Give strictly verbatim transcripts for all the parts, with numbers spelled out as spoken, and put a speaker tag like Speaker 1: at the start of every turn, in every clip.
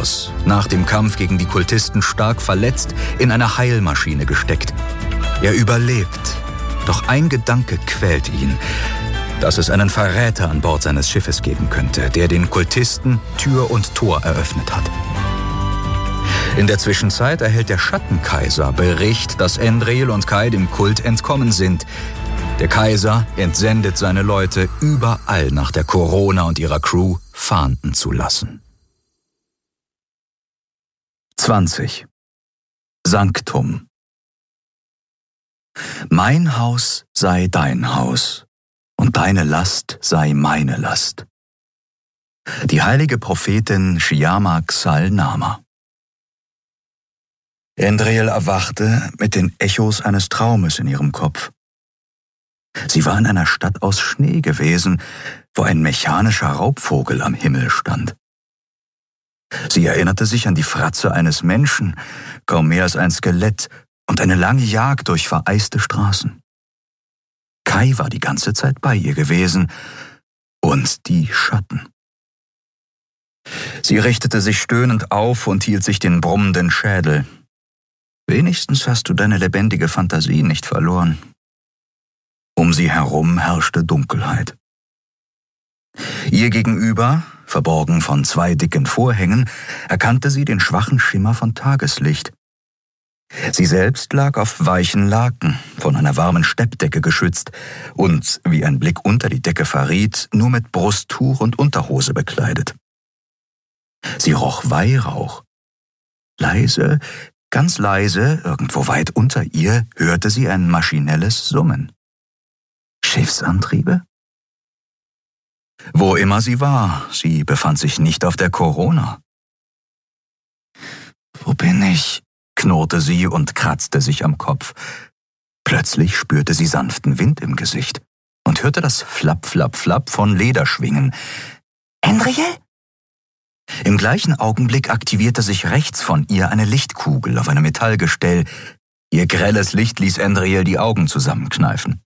Speaker 1: Andros, nach dem Kampf gegen die Kultisten stark verletzt, in eine Heilmaschine gesteckt. Er überlebt, doch ein Gedanke quält ihn, dass es einen Verräter an Bord seines Schiffes geben könnte, der den Kultisten Tür und Tor eröffnet hat. In der Zwischenzeit erhält der Schattenkaiser Bericht, dass Andriel und Kai dem Kult entkommen sind. Der Kaiser entsendet seine Leute, überall nach der Corona und ihrer Crew fahnden zu lassen. zwanzig. Sanctum. Mein Haus sei dein Haus, und deine Last sei meine Last. Die heilige Prophetin Shyama Xal Nama. Andriel erwachte mit den Echos eines Traumes in ihrem Kopf. Sie war in einer Stadt aus Schnee gewesen, wo ein mechanischer Raubvogel am Himmel stand. Sie erinnerte sich an die Fratze eines Menschen, kaum mehr als ein Skelett, und eine lange Jagd durch vereiste Straßen. Kai war die ganze Zeit bei ihr gewesen, und die Schatten. Sie richtete sich stöhnend auf und hielt sich den brummenden Schädel. Wenigstens hast du deine lebendige Fantasie nicht verloren. Um sie herum herrschte Dunkelheit. Ihr gegenüber, verborgen von zwei dicken Vorhängen, erkannte sie den schwachen Schimmer von Tageslicht. Sie selbst lag auf weichen Laken, von einer warmen Steppdecke geschützt und, wie ein Blick unter die Decke verriet, nur mit Brusttuch und Unterhose bekleidet. Sie roch Weihrauch. Leise, ganz leise, irgendwo weit unter ihr, hörte sie ein maschinelles Summen. Schiffsantriebe? Wo immer sie war, sie befand sich nicht auf der Corona. Wo bin ich? Knurrte sie und kratzte sich am Kopf. Plötzlich spürte sie sanften Wind im Gesicht und hörte das Flapp, Flapp, Flapp von Lederschwingen. Andriel? Im gleichen Augenblick aktivierte sich rechts von ihr eine Lichtkugel auf einem Metallgestell. Ihr grelles Licht ließ Andriel die Augen zusammenkneifen.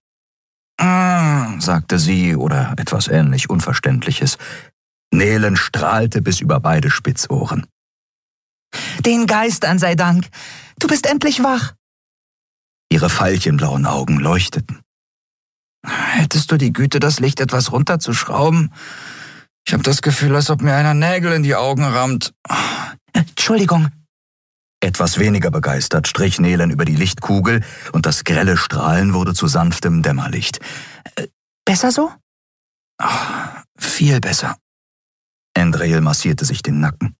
Speaker 1: »Ah«, sagte sie, oder etwas ähnlich Unverständliches. Nelen strahlte bis über beide Spitzohren. »Den Geistern sei Dank! Du bist endlich wach!« Ihre veilchenblauen Augen leuchteten. »Hättest du die Güte, das Licht etwas runterzuschrauben? Ich habe das Gefühl, als ob mir einer Nägel in die Augen rammt.« »Entschuldigung.« Etwas weniger begeistert strich Nelen über die Lichtkugel und das grelle Strahlen wurde zu sanftem Dämmerlicht. »Besser so?« oh, »Viel besser.« Andriel massierte sich den Nacken.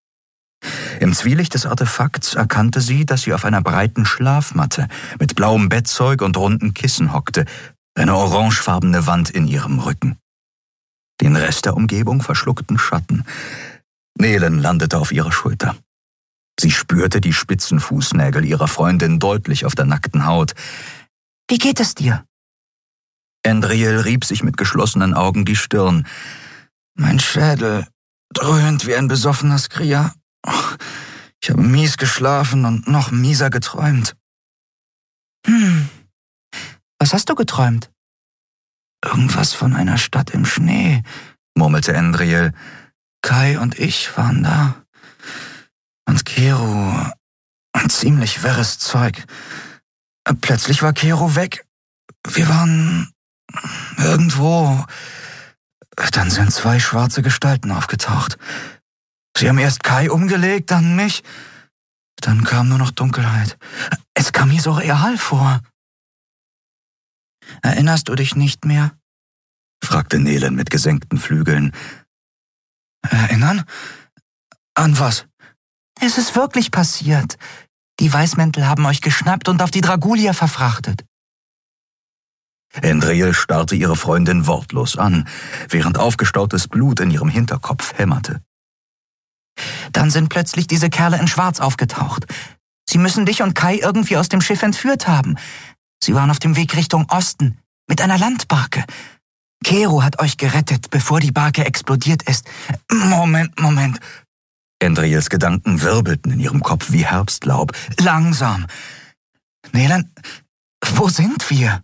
Speaker 1: Im Zwielicht des Artefakts erkannte sie, dass sie auf einer breiten Schlafmatte mit blauem Bettzeug und runden Kissen hockte, eine orangefarbene Wand in ihrem Rücken. Den Rest der Umgebung verschluckten Schatten. Nelen landete auf ihrer Schulter. Sie spürte die spitzen Fußnägel ihrer Freundin deutlich auf der nackten Haut. »Wie geht es dir?« Andriel rieb sich mit geschlossenen Augen die Stirn. »Mein Schädel dröhnt wie ein besoffener Skria. Ich habe mies geschlafen und noch mieser geträumt.« »Hm, was hast du geträumt?« »Irgendwas von einer Stadt im Schnee«, murmelte Andriel. »Kai und ich waren da. Und Kero, ein ziemlich wirres Zeug. Plötzlich war Kero weg. Wir waren irgendwo. Dann sind zwei schwarze Gestalten aufgetaucht. Sie haben erst Kai umgelegt, dann mich. Dann kam nur noch Dunkelheit. Es kam mir so real vor.« »Erinnerst du dich nicht mehr?« fragte Nelen mit gesenkten Flügeln. »Erinnern? An was?« »Es ist wirklich passiert. Die Weißmäntel haben euch geschnappt und auf die Dragulia verfrachtet.« Andriel starrte ihre Freundin wortlos an, während aufgestautes Blut in ihrem Hinterkopf hämmerte. »Dann sind plötzlich diese Kerle in Schwarz aufgetaucht. Sie müssen dich und Kai irgendwie aus dem Schiff entführt haben. Sie waren auf dem Weg Richtung Osten, mit einer Landbarke. Kero hat euch gerettet, bevor die Barke explodiert ist. Moment, Moment.« Andriels Gedanken wirbelten in ihrem Kopf wie Herbstlaub. »Langsam. Nelen, wo sind wir?«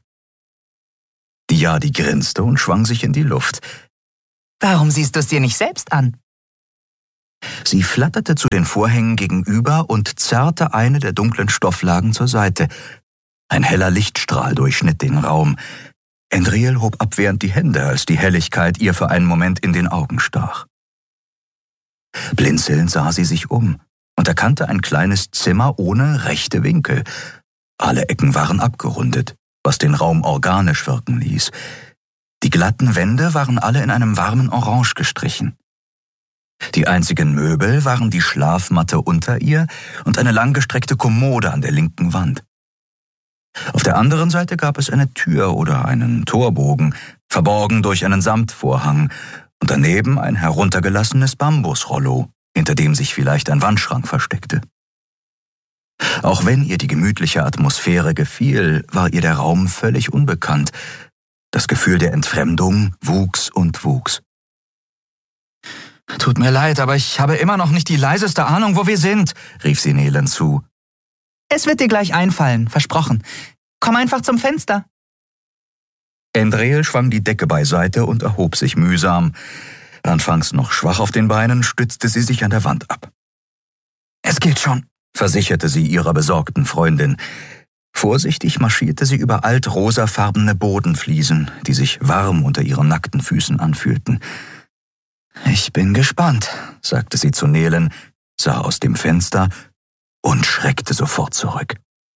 Speaker 1: Diadi grinste und schwang sich in die Luft. »Warum siehst du es dir nicht selbst an?« Sie flatterte zu den Vorhängen gegenüber und zerrte eine der dunklen Stofflagen zur Seite. Ein heller Lichtstrahl durchschnitt den Raum. Endriel hob abwehrend die Hände, als die Helligkeit ihr für einen Moment in den Augen stach. Blinzelnd sah sie sich um und erkannte ein kleines Zimmer ohne rechte Winkel. Alle Ecken waren abgerundet, was den Raum organisch wirken ließ. Die glatten Wände waren alle in einem warmen Orange gestrichen. Die einzigen Möbel waren die Schlafmatte unter ihr und eine langgestreckte Kommode an der linken Wand. Auf der anderen Seite gab es eine Tür oder einen Torbogen, verborgen durch einen Samtvorhang, und daneben ein heruntergelassenes Bambusrollo, hinter dem sich vielleicht ein Wandschrank versteckte. Auch wenn ihr die gemütliche Atmosphäre gefiel, war ihr der Raum völlig unbekannt. Das Gefühl der Entfremdung wuchs und wuchs.
Speaker 2: »Tut mir leid, aber ich habe immer noch nicht die leiseste Ahnung, wo wir sind«, rief sie Nelen zu. »Es wird dir gleich einfallen, versprochen. Komm einfach zum Fenster.«
Speaker 1: Endriel schwang die Decke beiseite und erhob sich mühsam. Anfangs noch schwach auf den Beinen, stützte sie sich an der Wand ab.
Speaker 2: »Es geht schon«,
Speaker 1: versicherte sie ihrer besorgten Freundin. Vorsichtig marschierte sie über alt-rosafarbene Bodenfliesen, die sich warm unter ihren nackten Füßen anfühlten.
Speaker 2: »Ich bin gespannt«,
Speaker 1: sagte sie zu Nelen, sah aus dem Fenster und schreckte sofort zurück.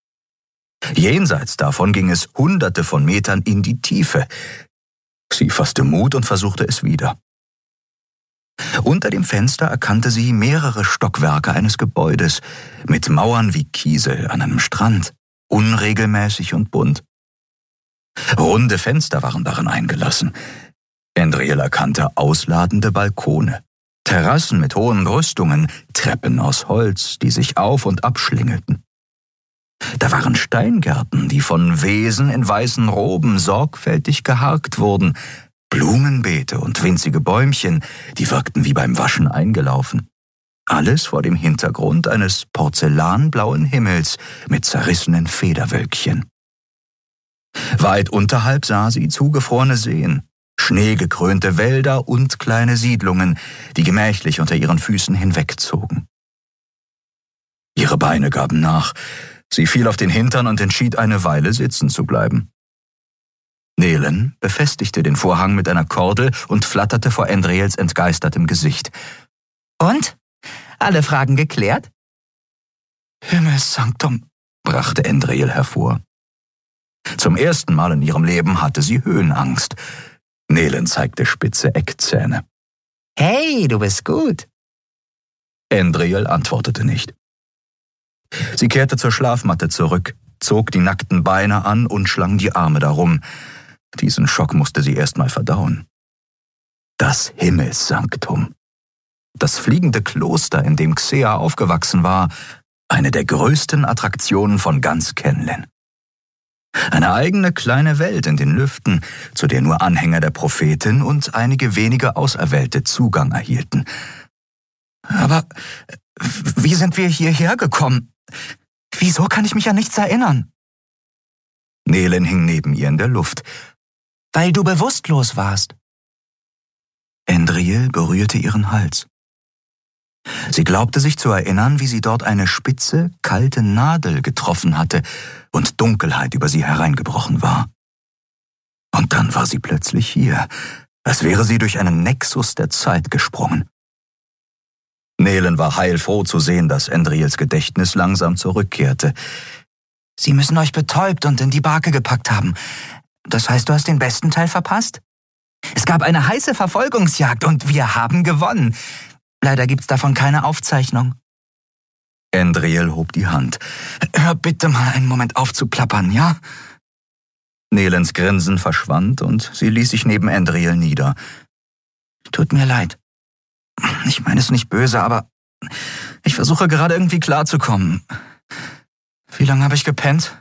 Speaker 1: Jenseits davon ging es hunderte von Metern in die Tiefe. Sie fasste Mut und versuchte es wieder. Unter dem Fenster erkannte sie mehrere Stockwerke eines Gebäudes, mit Mauern wie Kiesel an einem Strand, unregelmäßig und bunt. Runde Fenster waren darin eingelassen. Endriel erkannte ausladende Balkone, Terrassen mit hohen Brüstungen, Treppen aus Holz, die sich auf- und abschlingelten. Da waren Steingärten, die von Wesen in weißen Roben sorgfältig geharkt wurden, Blumenbeete und winzige Bäumchen, die wirkten wie beim Waschen eingelaufen. Alles vor dem Hintergrund eines porzellanblauen Himmels mit zerrissenen Federwölkchen. Weit unterhalb sah sie zugefrorene Seen, schneegekrönte Wälder und kleine Siedlungen, die gemächlich unter ihren Füßen hinwegzogen. Ihre Beine gaben nach. Sie fiel auf den Hintern und entschied, eine Weile sitzen zu bleiben. Nelen befestigte den Vorhang mit einer Kordel und flatterte vor Endriels entgeistertem Gesicht.
Speaker 2: »Und? Alle Fragen geklärt?«
Speaker 1: »Himmelssanktum«, brachte Endriel hervor. Zum ersten Mal in ihrem Leben hatte sie Höhenangst. Nelen zeigte spitze Eckzähne.
Speaker 2: »Hey, du bist gut.«
Speaker 1: Endriel antwortete nicht. Sie kehrte zur Schlafmatte zurück, zog die nackten Beine an und schlang die Arme darum. Diesen Schock musste sie erst mal verdauen. Das Himmelssanktum. Das fliegende Kloster, in dem Xea aufgewachsen war, eine der größten Attraktionen von ganz Kenlen. Eine eigene kleine Welt in den Lüften, zu der nur Anhänger der Prophetin und einige wenige Auserwählte Zugang erhielten.
Speaker 2: »Aber wie sind wir hierher gekommen? Wieso kann ich mich an nichts erinnern?«
Speaker 1: Nelen hing neben ihr in der Luft.
Speaker 2: »Weil du bewusstlos warst.«
Speaker 1: Endriel berührte ihren Hals. Sie glaubte sich zu erinnern, wie sie dort eine spitze, kalte Nadel getroffen hatte und Dunkelheit über sie hereingebrochen war. Und dann war sie plötzlich hier, als wäre sie durch einen Nexus der Zeit gesprungen. Nelen war heilfroh zu sehen, dass Endriels Gedächtnis langsam zurückkehrte.
Speaker 2: »Sie müssen euch betäubt und in die Barke gepackt haben. Das heißt, du hast den besten Teil verpasst? Es gab eine heiße Verfolgungsjagd und wir haben gewonnen. Leider gibt's davon keine Aufzeichnung.«
Speaker 1: Endriel hob die Hand.
Speaker 2: »Hör bitte mal einen Moment auf zu plappern, ja?«
Speaker 1: Nelens Grinsen verschwand und sie ließ sich neben Endriel nieder.
Speaker 2: »Tut mir leid. Ich meine es nicht böse, aber ich versuche gerade irgendwie klarzukommen. Wie lange habe ich gepennt?«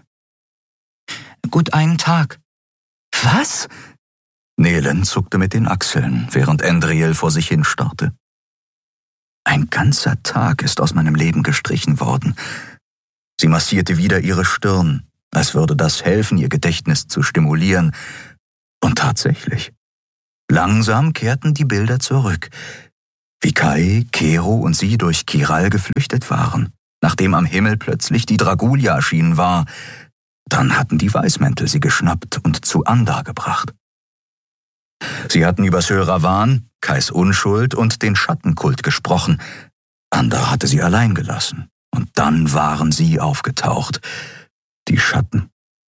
Speaker 2: »Gut einen Tag.« »Was?«
Speaker 1: Nelen zuckte mit den Achseln, während Endriel vor sich hin starrte. »Ein ganzer Tag ist aus meinem Leben gestrichen worden.« Sie massierte wieder ihre Stirn, als würde das helfen, ihr Gedächtnis zu stimulieren. Und tatsächlich. Langsam kehrten die Bilder zurück. wie Kai, Kero und sie durch Kiral geflüchtet waren, nachdem am Himmel plötzlich die Dragulia erschienen war. Dann hatten die Weißmäntel sie geschnappt und zu Andar gebracht. Sie hatten über Sylravan, Kais Unschuld und den Schattenkult gesprochen. Andar hatte sie allein gelassen. Und dann waren sie aufgetaucht, die Schatten.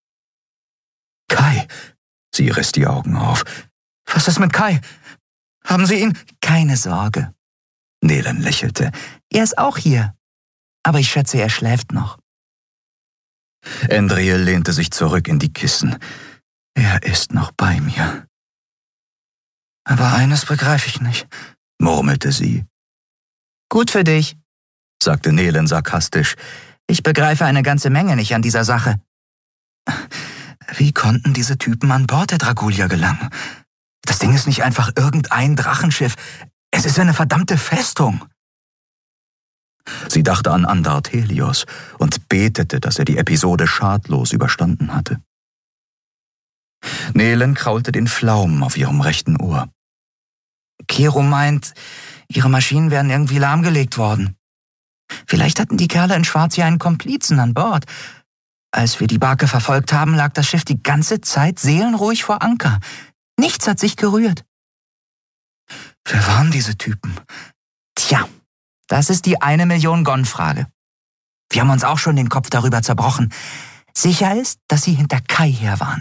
Speaker 2: Kai!
Speaker 1: Sie riss die Augen auf.
Speaker 2: Was ist mit Kai? Haben Sie ihn?
Speaker 3: Keine Sorge.
Speaker 1: Nelen lächelte.
Speaker 3: Er ist auch hier. Aber ich schätze, er schläft noch.
Speaker 1: Endriel lehnte sich zurück in die Kissen. Er ist noch bei mir.
Speaker 2: Aber eines begreife ich nicht,
Speaker 1: murmelte sie.
Speaker 3: Gut für dich,
Speaker 1: sagte Nelen sarkastisch.
Speaker 3: Ich begreife eine ganze Menge nicht an dieser Sache.
Speaker 2: Wie konnten diese Typen an Bord der Dragulia gelangen? Das Ding ist nicht einfach irgendein Drachenschiff. Es ist eine verdammte Festung.
Speaker 1: Sie dachte an Andar Helios und betete, dass er die Episode schadlos überstanden hatte. Nelen kraulte den Flaum auf ihrem rechten Ohr.
Speaker 3: Kero meint, ihre Maschinen wären irgendwie lahmgelegt worden. Vielleicht hatten die Kerle in Schwarz hier einen Komplizen an Bord. Als wir die Barke verfolgt haben, lag das Schiff die ganze Zeit seelenruhig vor Anker. Nichts hat sich gerührt.
Speaker 2: Wer waren diese Typen?
Speaker 3: Tja, das ist die eine Million Gon-Frage. Wir haben uns auch schon den Kopf darüber zerbrochen. Sicher ist, dass sie hinter Kai her waren.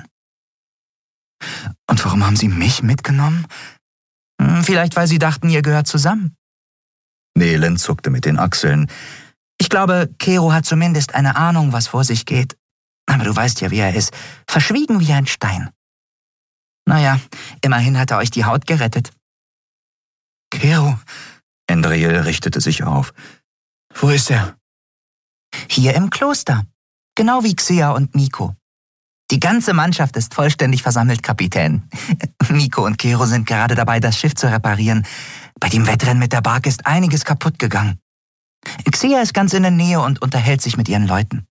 Speaker 2: Und warum haben sie mich mitgenommen?
Speaker 3: Vielleicht, weil sie dachten, ihr gehört zusammen.
Speaker 1: Nelen zuckte mit den Achseln.
Speaker 3: Ich glaube, Kero hat zumindest eine Ahnung, was vor sich geht. Aber du weißt ja, wie er ist. Verschwiegen wie ein Stein. Naja, immerhin hat er euch die Haut gerettet.
Speaker 2: Kero.
Speaker 1: Endriel richtete sich auf.
Speaker 2: Wo ist er?
Speaker 3: Hier im Kloster. Genau wie Xea und Miko. Die ganze Mannschaft ist vollständig versammelt, Kapitän. Miko und Kero sind gerade dabei, das Schiff zu reparieren. Bei dem Wettrennen mit der Bark ist einiges kaputt gegangen. Xea ist ganz in der Nähe und unterhält sich mit ihren Leuten.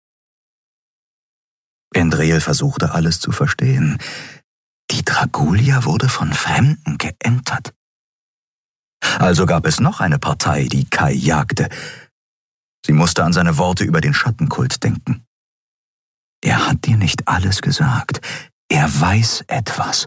Speaker 1: Endriel versuchte alles zu verstehen. Die Dragulia wurde von Fremden geentert. Also gab es noch eine Partei, die Kai jagte. Sie musste an seine Worte über den Schattenkult denken. Er hat dir nicht alles gesagt. Er weiß etwas.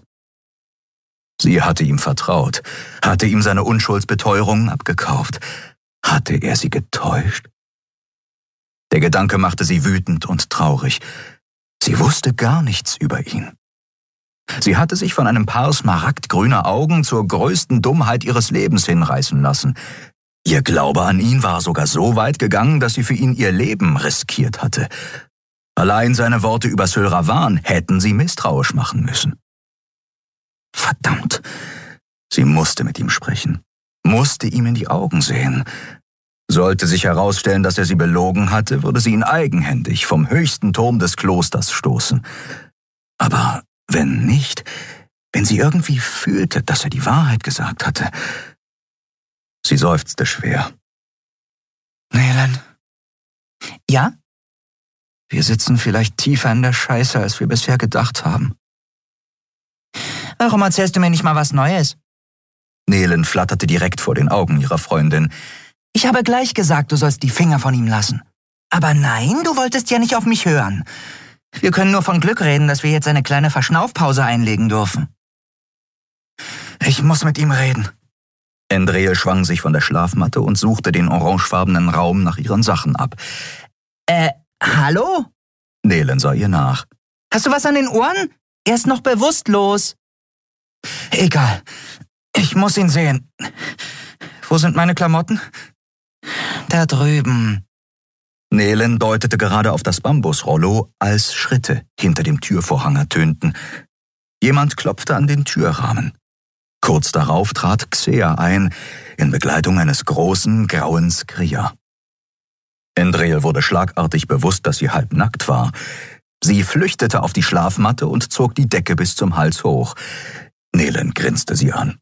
Speaker 1: Sie hatte ihm vertraut, hatte ihm seine Unschuldsbeteuerungen abgekauft. Hatte er sie getäuscht? Der Gedanke machte sie wütend und traurig. Sie wusste gar nichts über ihn. Sie hatte sich von einem Paar smaragdgrüner Augen zur größten Dummheit ihres Lebens hinreißen lassen. Ihr Glaube an ihn war sogar so weit gegangen, dass sie für ihn ihr Leben riskiert hatte. Allein seine Worte über Sylravan hätten sie misstrauisch machen müssen. Verdammt! Sie musste mit ihm sprechen, musste ihm in die Augen sehen. Sollte sich herausstellen, dass er sie belogen hatte, würde sie ihn eigenhändig vom höchsten Turm des Klosters stoßen. Aber wenn nicht, wenn sie irgendwie fühlte, dass er die Wahrheit gesagt hatte. Sie seufzte schwer.
Speaker 2: Nelen?
Speaker 3: Ja?
Speaker 2: Wir sitzen vielleicht tiefer in der Scheiße, als wir bisher gedacht haben.
Speaker 3: Warum erzählst du mir nicht mal was Neues?
Speaker 1: Nelen flatterte direkt vor den Augen ihrer Freundin.
Speaker 3: Ich habe gleich gesagt, du sollst die Finger von ihm lassen. Aber nein, du wolltest ja nicht auf mich hören. Wir können nur von Glück reden, dass wir jetzt eine kleine Verschnaufpause einlegen dürfen.
Speaker 2: Ich muss mit ihm reden.
Speaker 1: Endriel schwang sich von der Schlafmatte und suchte den orangefarbenen Raum nach ihren Sachen ab.
Speaker 3: Äh, hallo?
Speaker 1: Nelen sah ihr nach.
Speaker 3: Hast du was an den Ohren? Er ist noch bewusstlos.
Speaker 2: Egal. Ich muss ihn sehen. Wo sind meine Klamotten?
Speaker 3: Da drüben.
Speaker 1: Nelen deutete gerade auf das Bambusrollo, als Schritte hinter dem Türvorhang ertönten. Jemand klopfte an den Türrahmen. Kurz darauf trat Xea ein, in Begleitung eines großen, grauen Skria. Endriel wurde schlagartig bewusst, dass sie halbnackt war. Sie flüchtete auf die Schlafmatte und zog die Decke bis zum Hals hoch. Nelen grinste sie an.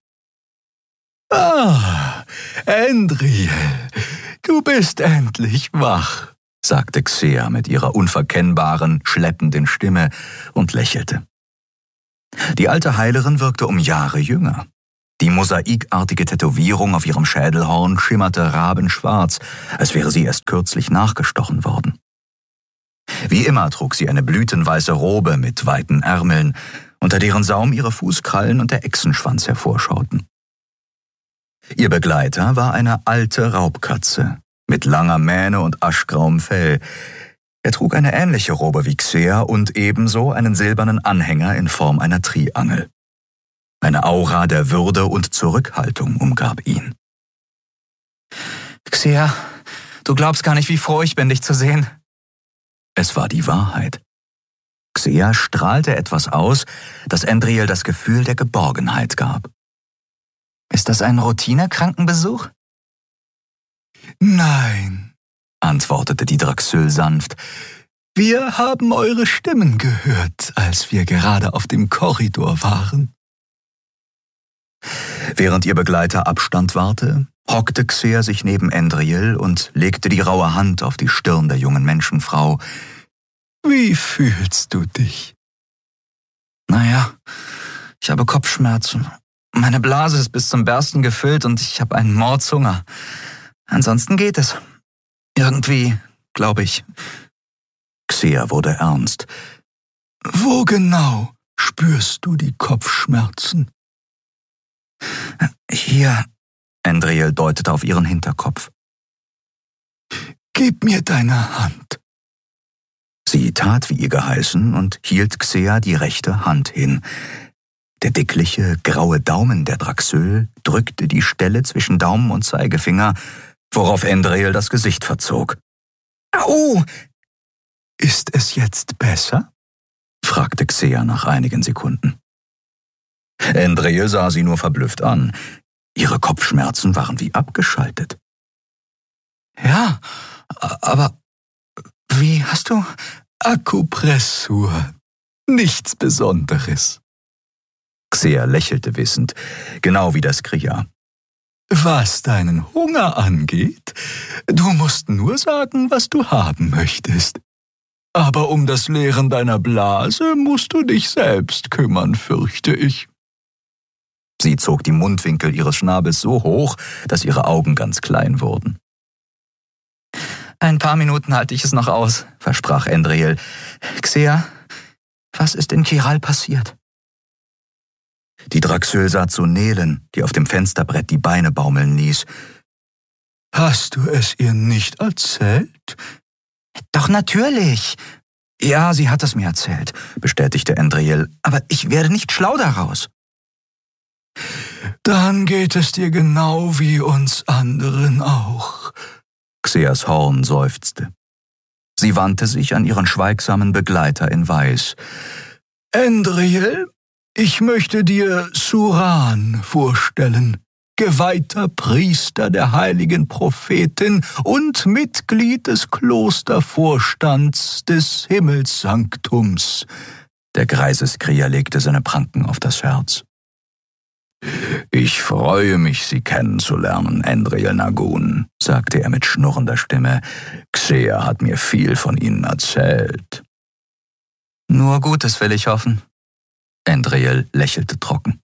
Speaker 1: »Ah, Endriel, du bist endlich wach«, sagte Xea mit ihrer unverkennbaren, schleppenden Stimme und lächelte. Die alte Heilerin wirkte um Jahre jünger. Die mosaikartige Tätowierung auf ihrem Schädelhorn schimmerte rabenschwarz, als wäre sie erst kürzlich nachgestochen worden. Wie immer trug sie eine blütenweiße Robe mit weiten Ärmeln, unter deren Saum ihre Fußkrallen und der Echsenschwanz hervorschauten. Ihr Begleiter war eine alte Raubkatze mit langer Mähne und aschgrauem Fell. Er trug eine ähnliche Robe wie Xea und ebenso einen silbernen Anhänger in Form einer Triangel. Eine Aura der Würde und Zurückhaltung umgab ihn.
Speaker 2: Xea, du glaubst gar nicht, wie froh ich bin, dich zu sehen.
Speaker 1: Es war die Wahrheit. Xea strahlte etwas aus, das Endriel das Gefühl der Geborgenheit gab.
Speaker 2: Ist das ein Routine-Krankenbesuch?
Speaker 4: Nein, antwortete die Draxül sanft. Wir haben eure Stimmen gehört, als wir gerade auf dem Korridor waren.
Speaker 1: Während ihr Begleiter Abstand wahrte, hockte Xea sich neben Endriel und legte die raue Hand auf die Stirn der jungen Menschenfrau.
Speaker 4: Wie fühlst du dich?
Speaker 2: Naja, ich habe Kopfschmerzen. Meine Blase ist bis zum Bersten gefüllt und ich habe einen Mordshunger. Ansonsten geht es. Irgendwie, glaube ich.
Speaker 1: Xea wurde ernst.
Speaker 4: Wo genau spürst du die Kopfschmerzen?
Speaker 2: Hier.
Speaker 1: Endriel deutete auf ihren Hinterkopf.
Speaker 4: Gib mir deine Hand.
Speaker 1: Sie tat, wie ihr geheißen, und hielt Xea die rechte Hand hin. Der dickliche, graue Daumen der Draxül drückte die Stelle zwischen Daumen und Zeigefinger, worauf Endriel das Gesicht verzog.
Speaker 4: Au! Ist es jetzt besser?
Speaker 1: Fragte Xea nach einigen Sekunden. Endriel sah sie nur verblüfft an. Ihre Kopfschmerzen waren wie abgeschaltet.
Speaker 2: Ja, aber wie hast du?
Speaker 4: Akupressur. Nichts Besonderes.
Speaker 1: Xea lächelte wissend, genau wie das Kria.
Speaker 4: Was deinen Hunger angeht, du musst nur sagen, was du haben möchtest. Aber um das Leeren deiner Blase musst du dich selbst kümmern, fürchte ich.
Speaker 1: Sie zog die Mundwinkel ihres Schnabels so hoch, dass ihre Augen ganz klein wurden.
Speaker 2: Ein paar Minuten halte ich es noch aus, versprach Endriel. Xea, was ist in Kiral passiert?
Speaker 1: Die Draxül sah zu Nelen, die auf dem Fensterbrett die Beine baumeln ließ.
Speaker 4: Hast du es ihr nicht erzählt?
Speaker 2: Doch natürlich. Ja, sie hat es mir erzählt, bestätigte Endriel, aber ich werde nicht schlau daraus.
Speaker 4: Dann geht es dir genau wie uns anderen auch.
Speaker 1: Xeas Horn seufzte. Sie wandte sich an ihren schweigsamen Begleiter in Weiß.
Speaker 4: Endriel, ich möchte dir Suran vorstellen, geweihter Priester der heiligen Prophetin und Mitglied des Klostervorstands des Himmelssanktums.
Speaker 1: Der greise Skria legte seine Pranken auf das Herz. Ich freue mich, Sie kennenzulernen, Endriel Nagun, sagte er mit schnurrender Stimme. Xea hat mir viel von Ihnen erzählt.
Speaker 2: Nur Gutes will ich hoffen.
Speaker 1: Endriel lächelte trocken.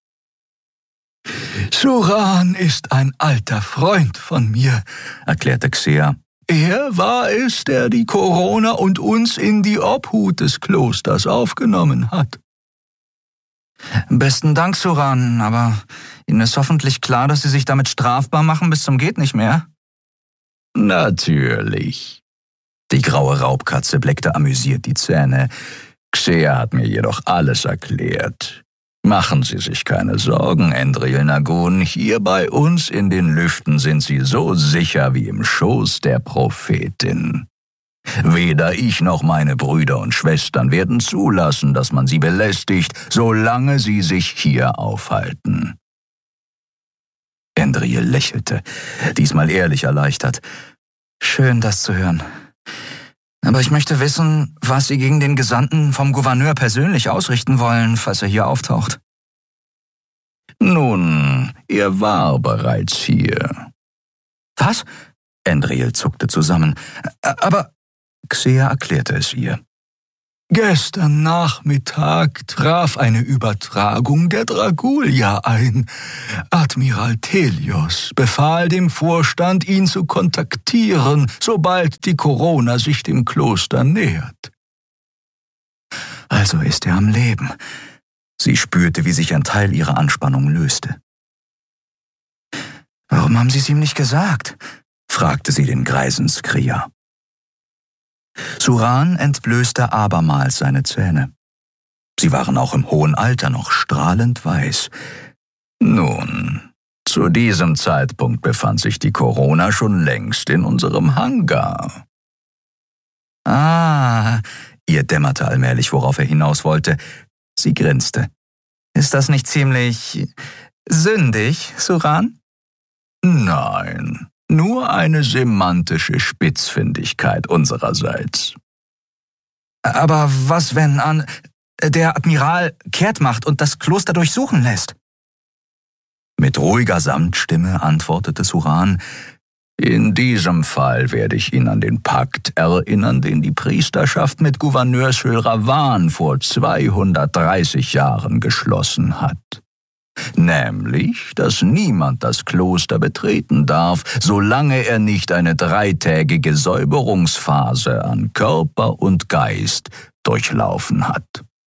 Speaker 4: Suran ist ein alter Freund von mir,
Speaker 1: erklärte Xea.
Speaker 4: Er war es, der die Corona und uns in die Obhut des Klosters aufgenommen hat.
Speaker 2: Besten Dank, Suran, aber Ihnen ist hoffentlich klar, dass Sie sich damit strafbar machen bis zum geht nicht mehr?
Speaker 1: Natürlich. Die graue Raubkatze bleckte amüsiert die Zähne. Xea hat mir jedoch alles erklärt. Machen Sie sich keine Sorgen, Endriel Nagun. Hier bei uns in den Lüften sind Sie so sicher wie im Schoß der Prophetin. Weder ich noch meine Brüder und Schwestern werden zulassen, dass man sie belästigt, solange sie sich hier aufhalten. Endriel lächelte, diesmal ehrlich erleichtert.
Speaker 2: Schön, das zu hören. Aber ich möchte wissen, was Sie gegen den Gesandten vom Gouverneur persönlich ausrichten wollen, falls er hier auftaucht.
Speaker 1: Nun, er war bereits hier.
Speaker 2: Was?
Speaker 1: Endriel zuckte zusammen.
Speaker 2: Aber...
Speaker 1: Xea erklärte es ihr.
Speaker 4: Gestern Nachmittag traf eine Übertragung der Dragulia ein. Admiral Telios befahl dem Vorstand, ihn zu kontaktieren, sobald die Corona sich dem Kloster nähert.
Speaker 1: Also ist er am Leben. Sie spürte, wie sich ein Teil ihrer Anspannung löste.
Speaker 2: »Warum haben Sie es ihm nicht gesagt?«
Speaker 1: fragte sie den greisen Skria. Suran entblößte abermals seine Zähne. Sie waren auch im hohen Alter noch strahlend weiß. Nun, zu diesem Zeitpunkt befand sich die Corona schon längst in unserem Hangar.
Speaker 2: »Ah«,
Speaker 1: ihr dämmerte allmählich, worauf er hinaus wollte. Sie grinste.
Speaker 2: »Ist das nicht ziemlich sündig, Suran?«
Speaker 1: »Nein, nur eine semantische Spitzfindigkeit unsererseits.«
Speaker 2: »Aber was, wenn an der Admiral kehrt macht und das Kloster durchsuchen lässt?«
Speaker 1: Mit ruhiger Samtstimme antwortete Suran: »In diesem Fall werde ich ihn an den Pakt erinnern, den die Priesterschaft mit Gouverneur Sylravan vor zweihundertdreißig Jahren geschlossen hat. Nämlich, dass niemand das Kloster betreten darf, solange er nicht eine dreitägige Säuberungsphase an Körper und Geist durchlaufen hat.«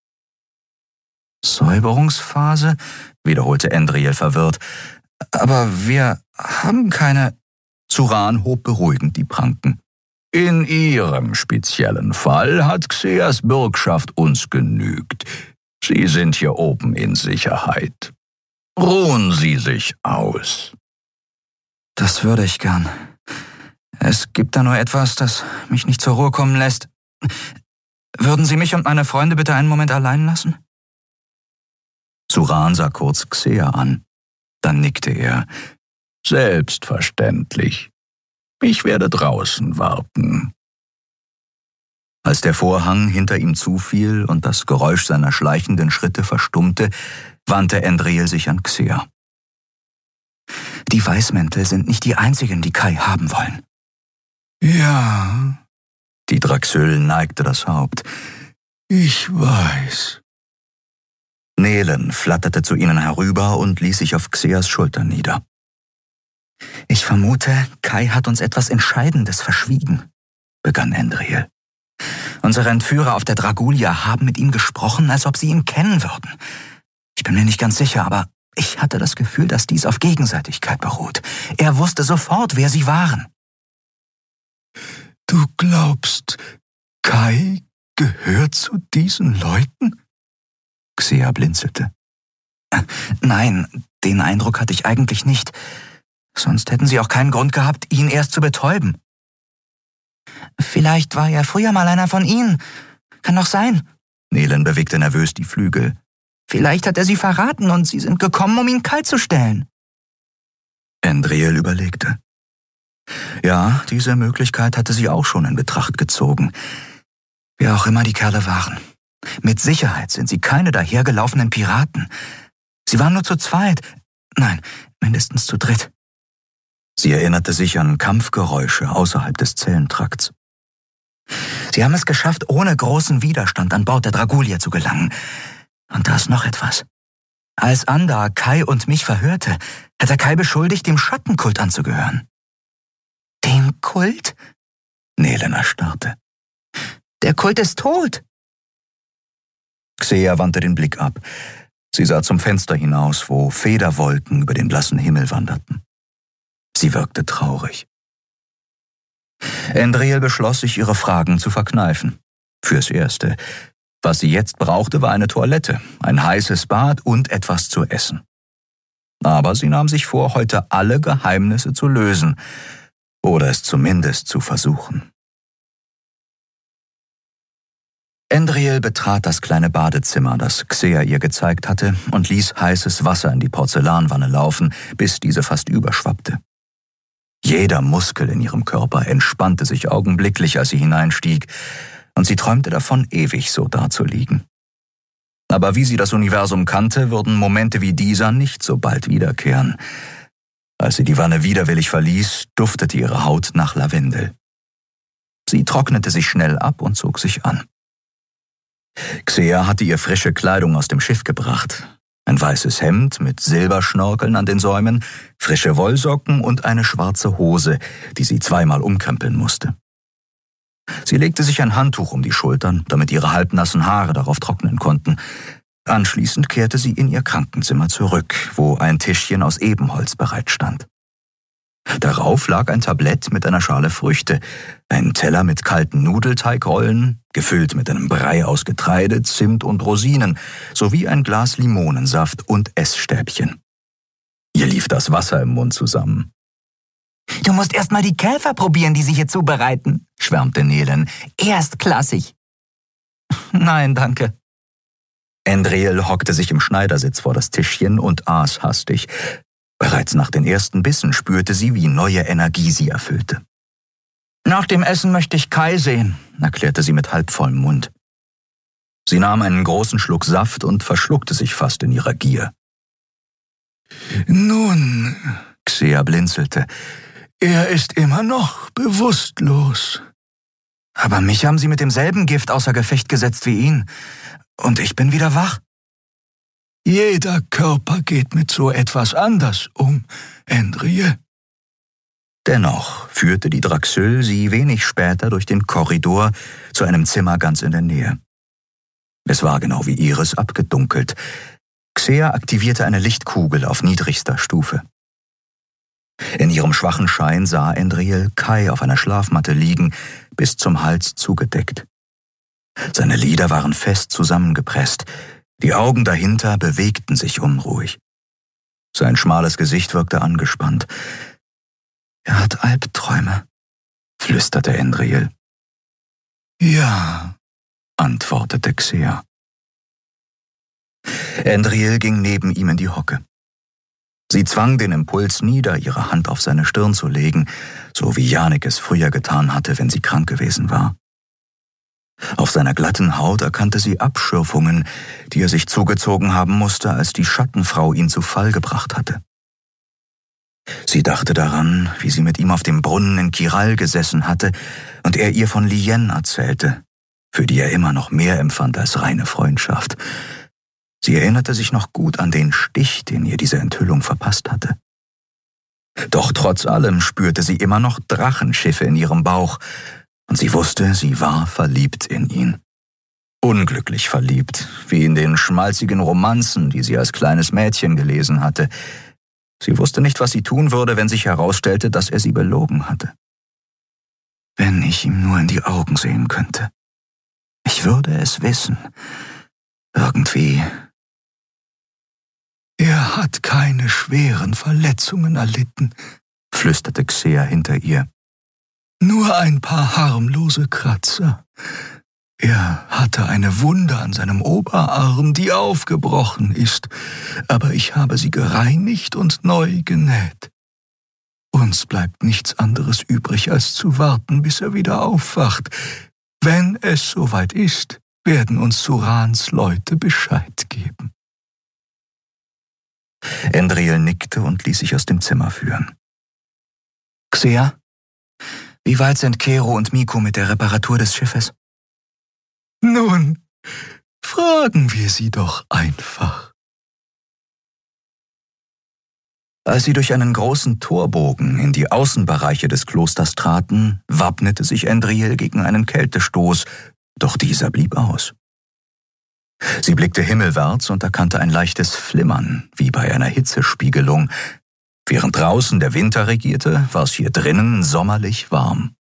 Speaker 2: »Säuberungsphase?« wiederholte Endriel verwirrt. »Aber wir haben keine...«
Speaker 1: Suran hob beruhigend die Pranken. »In Ihrem speziellen Fall hat Xeas Bürgschaft uns genügt. Sie sind hier oben in Sicherheit. Ruhen Sie sich aus.«
Speaker 2: »Das würde ich gern. Es gibt da nur etwas, das mich nicht zur Ruhe kommen lässt. Würden Sie mich und meine Freunde bitte einen Moment allein lassen?«
Speaker 1: Suran sah kurz Xea an. Dann nickte er. »Selbstverständlich. Ich werde draußen warten.« Als der Vorhang hinter ihm zufiel und das Geräusch seiner schleichenden Schritte verstummte, wandte Endriel sich an Xea.
Speaker 2: »Die Weißmäntel sind nicht die einzigen, die Kai haben wollen.«
Speaker 4: »Ja«,
Speaker 1: die Draxül neigte das Haupt.
Speaker 4: »Ich weiß.«
Speaker 1: Nelen flatterte zu ihnen herüber und ließ sich auf Xeas Schulter nieder.
Speaker 2: »Ich vermute, Kai hat uns etwas Entscheidendes verschwiegen«, begann Endriel. »Unsere Entführer auf der Dragulia haben mit ihm gesprochen, als ob sie ihn kennen würden. Ich bin mir nicht ganz sicher, aber ich hatte das Gefühl, dass dies auf Gegenseitigkeit beruht. Er wusste sofort, wer sie waren.«
Speaker 4: »Du glaubst, Kai gehört zu diesen Leuten?«
Speaker 1: Xea blinzelte.
Speaker 2: »Nein, den Eindruck hatte ich eigentlich nicht. Sonst hätten sie auch keinen Grund gehabt, ihn erst zu betäuben.« »Vielleicht war er früher mal einer von ihnen. Kann doch sein.«
Speaker 1: Nelen bewegte nervös die Flügel.
Speaker 2: »Vielleicht hat er sie verraten und sie sind gekommen, um ihn kalt zu stellen.«
Speaker 1: Endriel überlegte. Ja, diese Möglichkeit hatte sie auch schon in Betracht gezogen.
Speaker 2: Wer auch immer die Kerle waren. Mit Sicherheit sind sie keine dahergelaufenen Piraten. Sie waren nur zu zweit. Nein, mindestens zu dritt.
Speaker 1: Sie erinnerte sich an Kampfgeräusche außerhalb des Zellentrakts.
Speaker 2: Sie haben es geschafft, ohne großen Widerstand an Bord der Dragulia zu gelangen. Und da ist noch etwas. Als Andar Kai und mich verhörte, hat er Kai beschuldigt, dem Schattenkult anzugehören. »Dem Kult?«
Speaker 1: Nelen erstarrte.
Speaker 2: »Der Kult ist tot!«
Speaker 1: Xea wandte den Blick ab. Sie sah zum Fenster hinaus, wo Federwolken über den blassen Himmel wanderten. Sie wirkte traurig. Endriel beschloss, sich ihre Fragen zu verkneifen. Fürs Erste. Was sie jetzt brauchte, war eine Toilette, ein heißes Bad und etwas zu essen. Aber sie nahm sich vor, heute alle Geheimnisse zu lösen, oder es zumindest zu versuchen. Endriel betrat das kleine Badezimmer, das Xea ihr gezeigt hatte, und ließ heißes Wasser in die Porzellanwanne laufen, bis diese fast überschwappte. Jeder Muskel in ihrem Körper entspannte sich augenblicklich, als sie hineinstieg, und sie träumte davon, ewig so dazuliegen. Aber wie sie das Universum kannte, würden Momente wie dieser nicht so bald wiederkehren. Als sie die Wanne widerwillig verließ, duftete ihre Haut nach Lavendel. Sie trocknete sich schnell ab und zog sich an. Xea hatte ihr frische Kleidung aus dem Schiff gebracht. Ein weißes Hemd mit Silberschnorkeln an den Säumen, frische Wollsocken und eine schwarze Hose, die sie zweimal umkrempeln musste. Sie legte sich ein Handtuch um die Schultern, damit ihre halbnassen Haare darauf trocknen konnten. Anschließend kehrte sie in ihr Krankenzimmer zurück, wo ein Tischchen aus Ebenholz bereitstand. Darauf lag ein Tablett mit einer Schale Früchte, ein Teller mit kalten Nudelteigrollen, gefüllt mit einem Brei aus Getreide, Zimt und Rosinen, sowie ein Glas Limonensaft und Essstäbchen. Ihr lief das Wasser im Mund zusammen.
Speaker 3: »Du musst erst mal die Käfer probieren, die sie hier zubereiten«, schwärmte Nelen. »Erstklassig.«
Speaker 2: »Nein, danke.«
Speaker 1: Endriel hockte sich im Schneidersitz vor das Tischchen und aß hastig. Bereits nach den ersten Bissen spürte sie, wie neue Energie sie erfüllte.
Speaker 2: »Nach dem Essen möchte ich Kai sehen«, erklärte sie mit halbvollem Mund.
Speaker 1: Sie nahm einen großen Schluck Saft und verschluckte sich fast in ihrer Gier.
Speaker 4: »Nun«, Xea blinzelte, »er ist immer noch bewusstlos.«
Speaker 2: »Aber mich haben sie mit demselben Gift außer Gefecht gesetzt wie ihn. Und ich bin wieder wach.«
Speaker 4: »Jeder Körper geht mit so etwas anders um, Endriel.«
Speaker 1: Dennoch führte die Draxyl sie wenig später durch den Korridor zu einem Zimmer ganz in der Nähe. Es war genau wie ihres abgedunkelt. Xea aktivierte eine Lichtkugel auf niedrigster Stufe. In ihrem schwachen Schein sah Endriel Kai auf einer Schlafmatte liegen, bis zum Hals zugedeckt. Seine Lider waren fest zusammengepresst, die Augen dahinter bewegten sich unruhig. Sein schmales Gesicht wirkte angespannt.
Speaker 2: »Er hat Albträume«, flüsterte Endriel.
Speaker 4: »Ja«,
Speaker 1: antwortete Xea. Endriel ging neben ihm in die Hocke. Sie zwang den Impuls nieder, ihre Hand auf seine Stirn zu legen, so wie Janik es früher getan hatte, wenn sie krank gewesen war. Auf seiner glatten Haut erkannte sie Abschürfungen, die er sich zugezogen haben musste, als die Schattenfrau ihn zu Fall gebracht hatte. Sie dachte daran, wie sie mit ihm auf dem Brunnen in Kiral gesessen hatte und er ihr von Lien erzählte, für die er immer noch mehr empfand als reine Freundschaft. Sie erinnerte sich noch gut an den Stich, den ihr diese Enthüllung verpasst hatte. Doch trotz allem spürte sie immer noch Drachenschiffe in ihrem Bauch, und sie wusste, sie war verliebt in ihn. Unglücklich verliebt, wie in den schmalzigen Romanzen, die sie als kleines Mädchen gelesen hatte. Sie wusste nicht, was sie tun würde, wenn sich herausstellte, dass er sie belogen hatte. Wenn ich ihm nur in die Augen sehen könnte. Ich würde es wissen. Irgendwie.
Speaker 4: »Er hat keine schweren Verletzungen erlitten«, flüsterte Xea hinter ihr. »Nur ein paar harmlose Kratzer. Er hatte eine Wunde an seinem Oberarm, die aufgebrochen ist, aber ich habe sie gereinigt und neu genäht. Uns bleibt nichts anderes übrig, als zu warten, bis er wieder aufwacht. Wenn es soweit ist, werden uns Surans Leute Bescheid geben.«
Speaker 1: Endriel nickte und ließ sich aus dem Zimmer führen.
Speaker 2: »Xea, wie weit sind Kero und Miko mit der Reparatur des Schiffes?«
Speaker 4: »Nun, fragen wir sie doch einfach.«
Speaker 1: Als sie durch einen großen Torbogen in die Außenbereiche des Klosters traten, wappnete sich Endriel gegen einen Kältestoß, doch dieser blieb aus. Sie blickte himmelwärts und erkannte ein leichtes Flimmern, wie bei einer Hitzespiegelung. Während draußen der Winter regierte, war es hier drinnen sommerlich warm.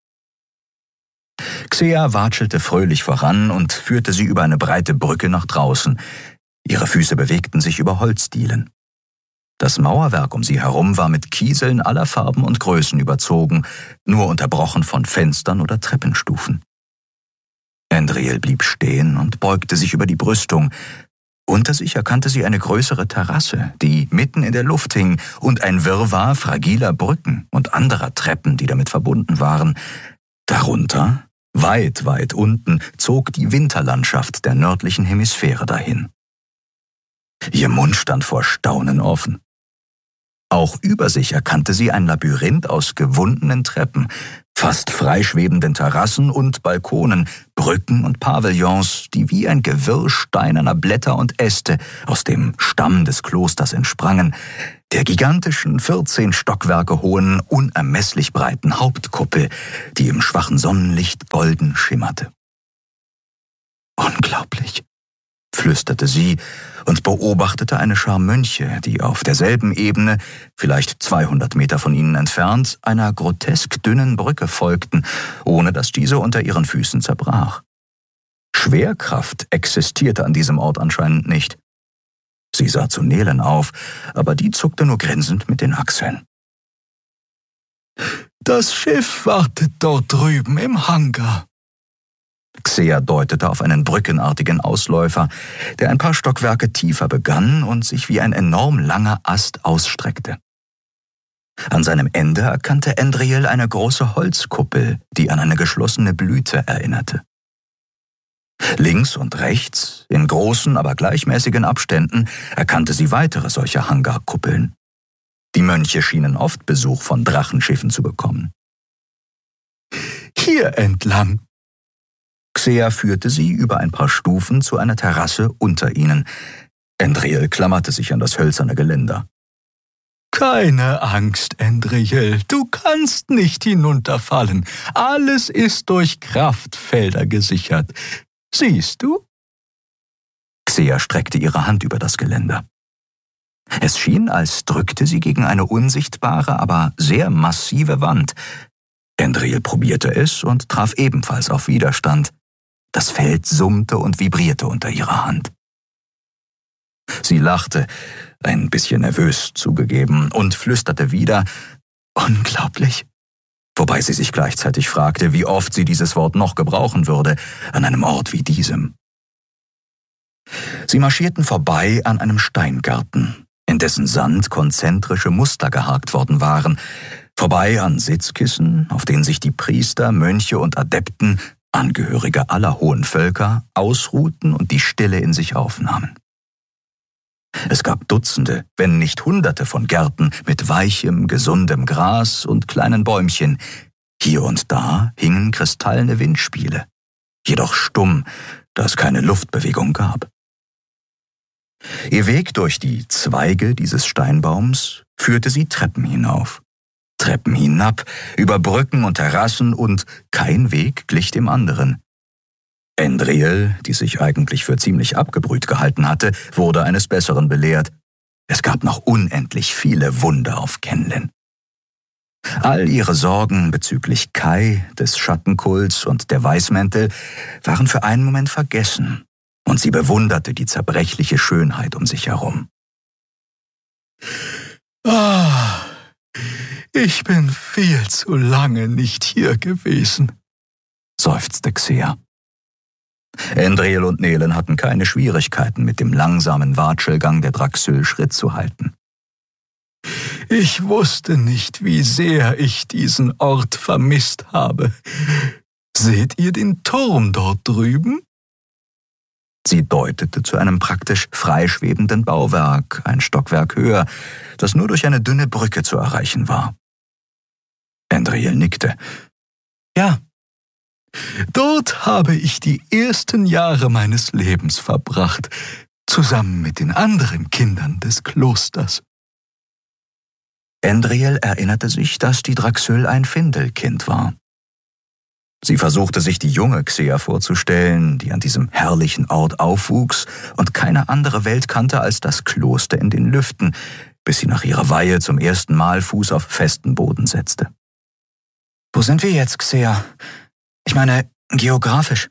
Speaker 1: Xea watschelte fröhlich voran und führte sie über eine breite Brücke nach draußen. Ihre Füße bewegten sich über Holzdielen. Das Mauerwerk um sie herum war mit Kieseln aller Farben und Größen überzogen, nur unterbrochen von Fenstern oder Treppenstufen. Endriel blieb stehen und beugte sich über die Brüstung. Unter sich erkannte sie eine größere Terrasse, die mitten in der Luft hing, und ein Wirrwarr fragiler Brücken und anderer Treppen, die damit verbunden waren. Darunter, weit, weit unten, zog die Winterlandschaft der nördlichen Hemisphäre dahin. Ihr Mund stand vor Staunen offen. Auch über sich erkannte sie ein Labyrinth aus gewundenen Treppen, fast freischwebenden Terrassen und Balkonen, Brücken und Pavillons, die wie ein Gewirr steinerner Blätter und Äste aus dem Stamm des Klosters entsprangen, der gigantischen vierzehn Stockwerke hohen, unermesslich breiten Hauptkuppel, die im schwachen Sonnenlicht golden schimmerte. »Unglaublich«, flüsterte sie und beobachtete eine Schar Mönche, die auf derselben Ebene, vielleicht zweihundert Meter von ihnen entfernt, einer grotesk dünnen Brücke folgten, ohne dass diese unter ihren Füßen zerbrach. Schwerkraft existierte an diesem Ort anscheinend nicht. Sie sah zu Nelen auf, aber die zuckte nur grinsend mit den Achseln.
Speaker 4: »Das Schiff wartet dort drüben im Hangar.«
Speaker 1: Xea deutete auf einen brückenartigen Ausläufer, der ein paar Stockwerke tiefer begann und sich wie ein enorm langer Ast ausstreckte. An seinem Ende erkannte Endriel eine große Holzkuppel, die an eine geschlossene Blüte erinnerte. Links und rechts, in großen, aber gleichmäßigen Abständen, erkannte sie weitere solcher Hangarkuppeln. Die Mönche schienen oft Besuch von Drachenschiffen zu bekommen.
Speaker 4: »Hier entlang«,
Speaker 1: Xea führte sie über ein paar Stufen zu einer Terrasse unter ihnen. Endriel klammerte sich an das hölzerne Geländer.
Speaker 4: »Keine Angst, Endriel, du kannst nicht hinunterfallen. Alles ist durch Kraftfelder gesichert. Siehst du?«
Speaker 1: Xea streckte ihre Hand über das Geländer. Es schien, als drückte sie gegen eine unsichtbare, aber sehr massive Wand. Endriel probierte es und traf ebenfalls auf Widerstand. Das Feld summte und vibrierte unter ihrer Hand. Sie lachte, ein bisschen nervös zugegeben, und flüsterte wieder, »Unglaublich«, wobei sie sich gleichzeitig fragte, wie oft sie dieses Wort noch gebrauchen würde, an einem Ort wie diesem. Sie marschierten vorbei an einem Steingarten, in dessen Sand konzentrische Muster geharkt worden waren, vorbei an Sitzkissen, auf denen sich die Priester, Mönche und Adepten, Angehörige aller hohen Völker, ausruhten und die Stille in sich aufnahmen. Es gab Dutzende, wenn nicht Hunderte von Gärten mit weichem, gesundem Gras und kleinen Bäumchen. Hier und da hingen kristallene Windspiele, jedoch stumm, da es keine Luftbewegung gab. Ihr Weg durch die Zweige dieses Steinbaums führte sie Treppen hinauf. Treppen hinab, über Brücken und Terrassen, und kein Weg glich dem anderen. Endriel, die sich eigentlich für ziemlich abgebrüht gehalten hatte, wurde eines Besseren belehrt. Es gab noch unendlich viele Wunder auf Kenlen. All ihre Sorgen bezüglich Kai, des Schattenkults und der Weißmäntel waren für einen Moment vergessen, und sie bewunderte die zerbrechliche Schönheit um sich herum.
Speaker 4: »Ah, ich bin viel zu lange nicht hier gewesen«,
Speaker 1: seufzte Xea. Endriel und Nelen hatten keine Schwierigkeiten, mit dem langsamen Watschelgang der Draxyl Schritt zu halten.
Speaker 4: »Ich wusste nicht, wie sehr ich diesen Ort vermisst habe. Seht ihr den Turm dort drüben?«
Speaker 1: Sie deutete zu einem praktisch freischwebenden Bauwerk, ein Stockwerk höher, das nur durch eine dünne Brücke zu erreichen war. Endriel nickte.
Speaker 2: »Ja.«
Speaker 4: »Dort habe ich die ersten Jahre meines Lebens verbracht, zusammen mit den anderen Kindern des Klosters.«
Speaker 1: Endriel erinnerte sich, dass die Draxyl ein Findelkind war. Sie versuchte sich die junge Xea vorzustellen, die an diesem herrlichen Ort aufwuchs und keine andere Welt kannte als das Kloster in den Lüften, bis sie nach ihrer Weihe zum ersten Mal Fuß auf festen Boden setzte.
Speaker 2: »Wo sind wir jetzt, Xea? Ich meine, geografisch.«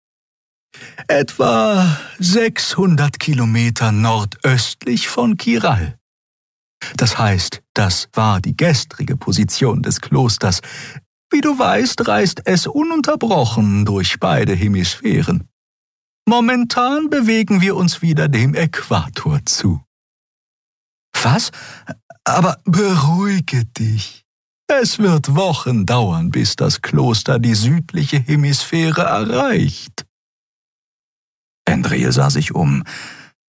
Speaker 4: »Etwa sechshundert Kilometer nordöstlich von Kiral. Das heißt, das war die gestrige Position des Klosters. Wie du weißt, reist es ununterbrochen durch beide Hemisphären. Momentan bewegen wir uns wieder dem Äquator zu.«
Speaker 2: »Was? Aber
Speaker 4: beruhige dich. Es wird Wochen dauern, bis das Kloster die südliche Hemisphäre erreicht.«
Speaker 1: Endriel sah sich um.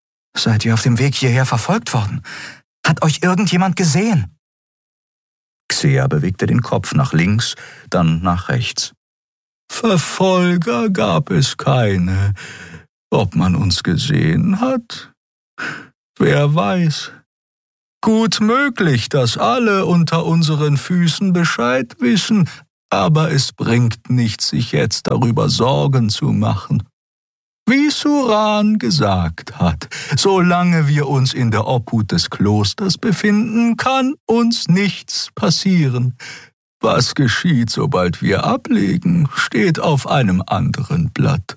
Speaker 2: »Seid ihr auf dem Weg hierher verfolgt worden? Hat euch irgendjemand gesehen?«
Speaker 1: Xea bewegte den Kopf nach links, dann nach rechts.
Speaker 4: Verfolger gab es keine. Ob man uns gesehen hat? Wer weiß. Gut möglich, dass alle unter unseren Füßen Bescheid wissen, aber es bringt nichts, sich jetzt darüber Sorgen zu machen. Wie Suran gesagt hat, solange wir uns in der Obhut des Klosters befinden, kann uns nichts passieren. Was geschieht, sobald wir ablegen, steht auf einem anderen Blatt.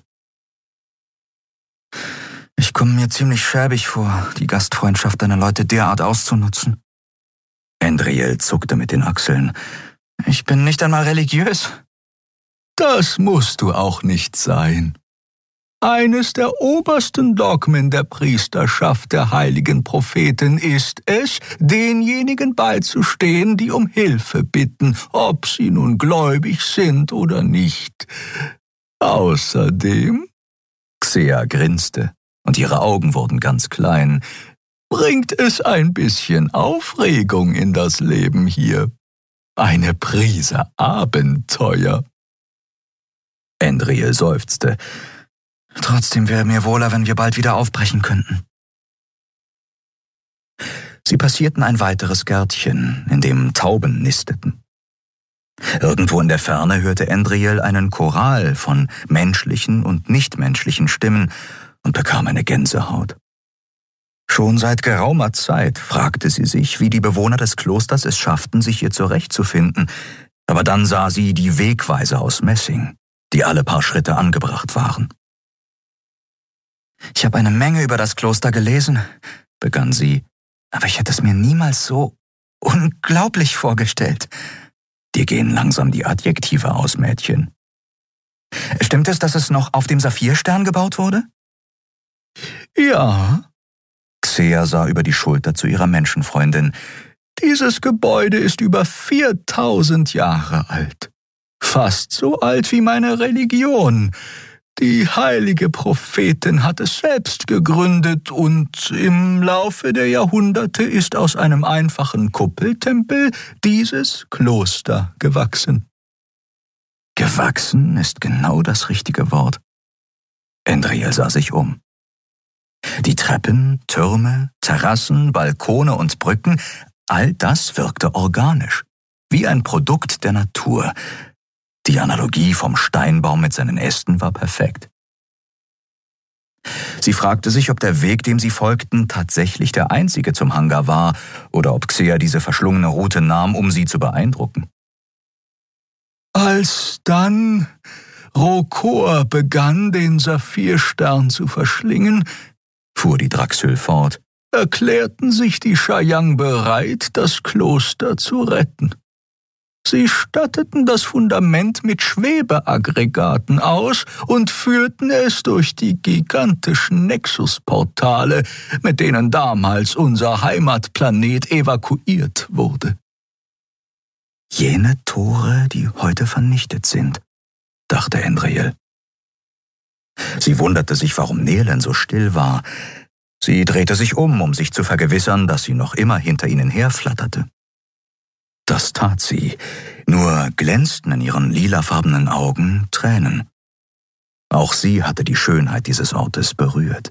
Speaker 2: Ich komme mir ziemlich schäbig vor, die Gastfreundschaft deiner Leute derart auszunutzen.
Speaker 1: Endriel zuckte mit den Achseln.
Speaker 2: Ich bin nicht einmal religiös.
Speaker 4: Das musst du auch nicht sein. Eines der obersten Dogmen der Priesterschaft der heiligen Propheten ist es, denjenigen beizustehen, die um Hilfe bitten, ob sie nun gläubig sind oder nicht. Außerdem,
Speaker 1: Xea grinste, und ihre Augen wurden ganz klein,
Speaker 4: bringt es ein bisschen Aufregung in das Leben hier. Eine Prise Abenteuer.
Speaker 1: Endriel seufzte.
Speaker 2: Trotzdem wäre mir wohler, wenn wir bald wieder aufbrechen könnten.
Speaker 1: Sie passierten ein weiteres Gärtchen, in dem Tauben nisteten. Irgendwo in der Ferne hörte Endriel einen Choral von menschlichen und nichtmenschlichen Stimmen und bekam eine Gänsehaut. Schon seit geraumer Zeit fragte sie sich, wie die Bewohner des Klosters es schafften, sich hier zurechtzufinden, aber dann sah sie die Wegweiser aus Messing, die alle paar Schritte angebracht waren.
Speaker 2: Ich habe eine Menge über das Kloster gelesen, begann sie, aber ich hätte es mir niemals so unglaublich vorgestellt.
Speaker 1: Dir gehen langsam die Adjektive aus, Mädchen.
Speaker 2: Stimmt es, dass es noch auf dem Saphirstern gebaut wurde?
Speaker 4: Ja.
Speaker 1: Xea sah über die Schulter zu ihrer Menschenfreundin.
Speaker 4: Dieses Gebäude ist über viertausend Jahre alt. Fast so alt wie meine Religion. Die heilige Prophetin hat es selbst gegründet und im Laufe der Jahrhunderte ist aus einem einfachen Kuppeltempel dieses Kloster gewachsen.
Speaker 1: Gewachsen ist genau das richtige Wort. Endriel sah sich um. Die Treppen, Türme, Terrassen, Balkone und Brücken, all das wirkte organisch, wie ein Produkt der Natur. Die Analogie vom Steinbaum mit seinen Ästen war perfekt. Sie fragte sich, ob der Weg, dem sie folgten, tatsächlich der einzige zum Hangar war oder ob Xea diese verschlungene Route nahm, um sie zu beeindrucken.
Speaker 4: Als dann Rokor begann, den Saphirstern zu verschlingen,
Speaker 1: fuhr die Draxyl fort,
Speaker 4: erklärten sich die Shayang bereit, das Kloster zu retten. Sie statteten das Fundament mit Schwebeaggregaten aus und führten es durch die gigantischen Nexusportale, mit denen damals unser Heimatplanet evakuiert wurde.
Speaker 1: Jene Tore, die heute vernichtet sind, dachte Endriel. Sie wunderte sich, warum Nehlen so still war. Sie drehte sich um, um sich zu vergewissern, dass sie noch immer hinter ihnen herflatterte. Das tat sie, nur glänzten in ihren lilafarbenen Augen Tränen. Auch sie hatte die Schönheit dieses Ortes berührt.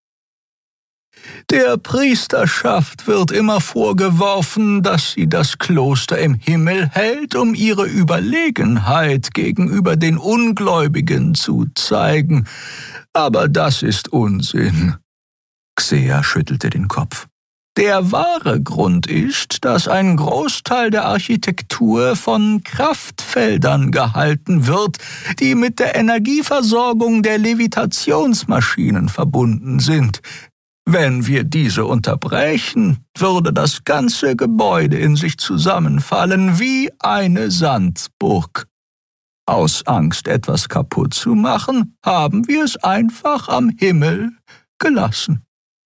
Speaker 4: Der Priesterschaft wird immer vorgeworfen, dass sie das Kloster im Himmel hält, um ihre Überlegenheit gegenüber den Ungläubigen zu zeigen. Aber das ist Unsinn.
Speaker 1: Xea schüttelte den Kopf.
Speaker 4: Der wahre Grund ist, dass ein Großteil der Architektur von Kraftfeldern gehalten wird, die mit der Energieversorgung der Levitationsmaschinen verbunden sind. Wenn wir diese unterbrechen, würde das ganze Gebäude in sich zusammenfallen wie eine Sandburg. Aus Angst, etwas kaputt zu machen, haben wir es einfach am Himmel gelassen.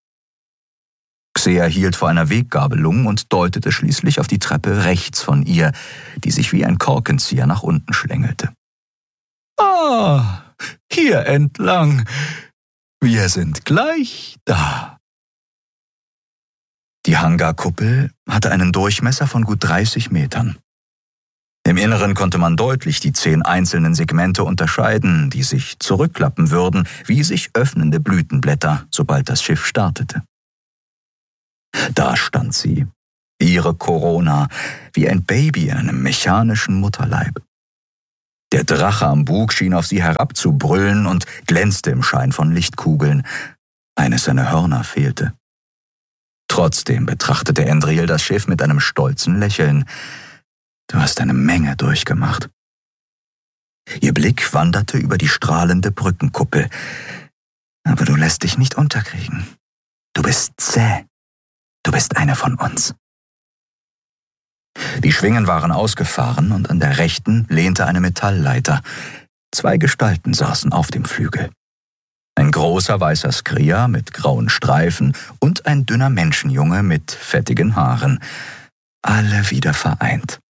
Speaker 1: Xea hielt vor einer Weggabelung und deutete schließlich auf die Treppe rechts von ihr, die sich wie ein Korkenzieher nach unten schlängelte.
Speaker 4: »Ah, hier entlang. Wir sind gleich da.«
Speaker 1: Die Hangarkuppel hatte einen Durchmesser von gut dreißig Metern. Im Inneren konnte man deutlich die zehn einzelnen Segmente unterscheiden, die sich zurückklappen würden, wie sich öffnende Blütenblätter, sobald das Schiff startete. Da stand sie, ihre Corona, wie ein Baby in einem mechanischen Mutterleib. Der Drache am Bug schien auf sie herabzubrüllen und glänzte im Schein von Lichtkugeln. Eines seiner Hörner fehlte. Trotzdem betrachtete Endril das Schiff mit einem stolzen Lächeln. Du hast eine Menge durchgemacht. Ihr Blick wanderte über die strahlende Brückenkuppel. Aber du lässt dich nicht unterkriegen. Du bist zäh. Du bist eine von uns. Die Schwingen waren ausgefahren und an der rechten lehnte eine Metallleiter. Zwei Gestalten saßen auf dem Flügel. Ein großer weißer Skria mit grauen Streifen und ein dünner Menschenjunge mit fettigen Haaren. Alle wieder vereint.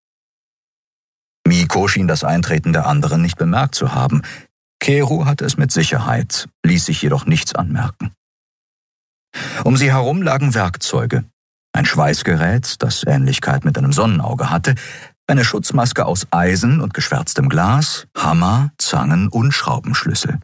Speaker 1: Miko schien das Eintreten der anderen nicht bemerkt zu haben. Keru hatte es mit Sicherheit, ließ sich jedoch nichts anmerken. Um sie herum lagen Werkzeuge. Ein Schweißgerät, das Ähnlichkeit mit einem Sonnenauge hatte, eine Schutzmaske aus Eisen und geschwärztem Glas, Hammer, Zangen und Schraubenschlüssel.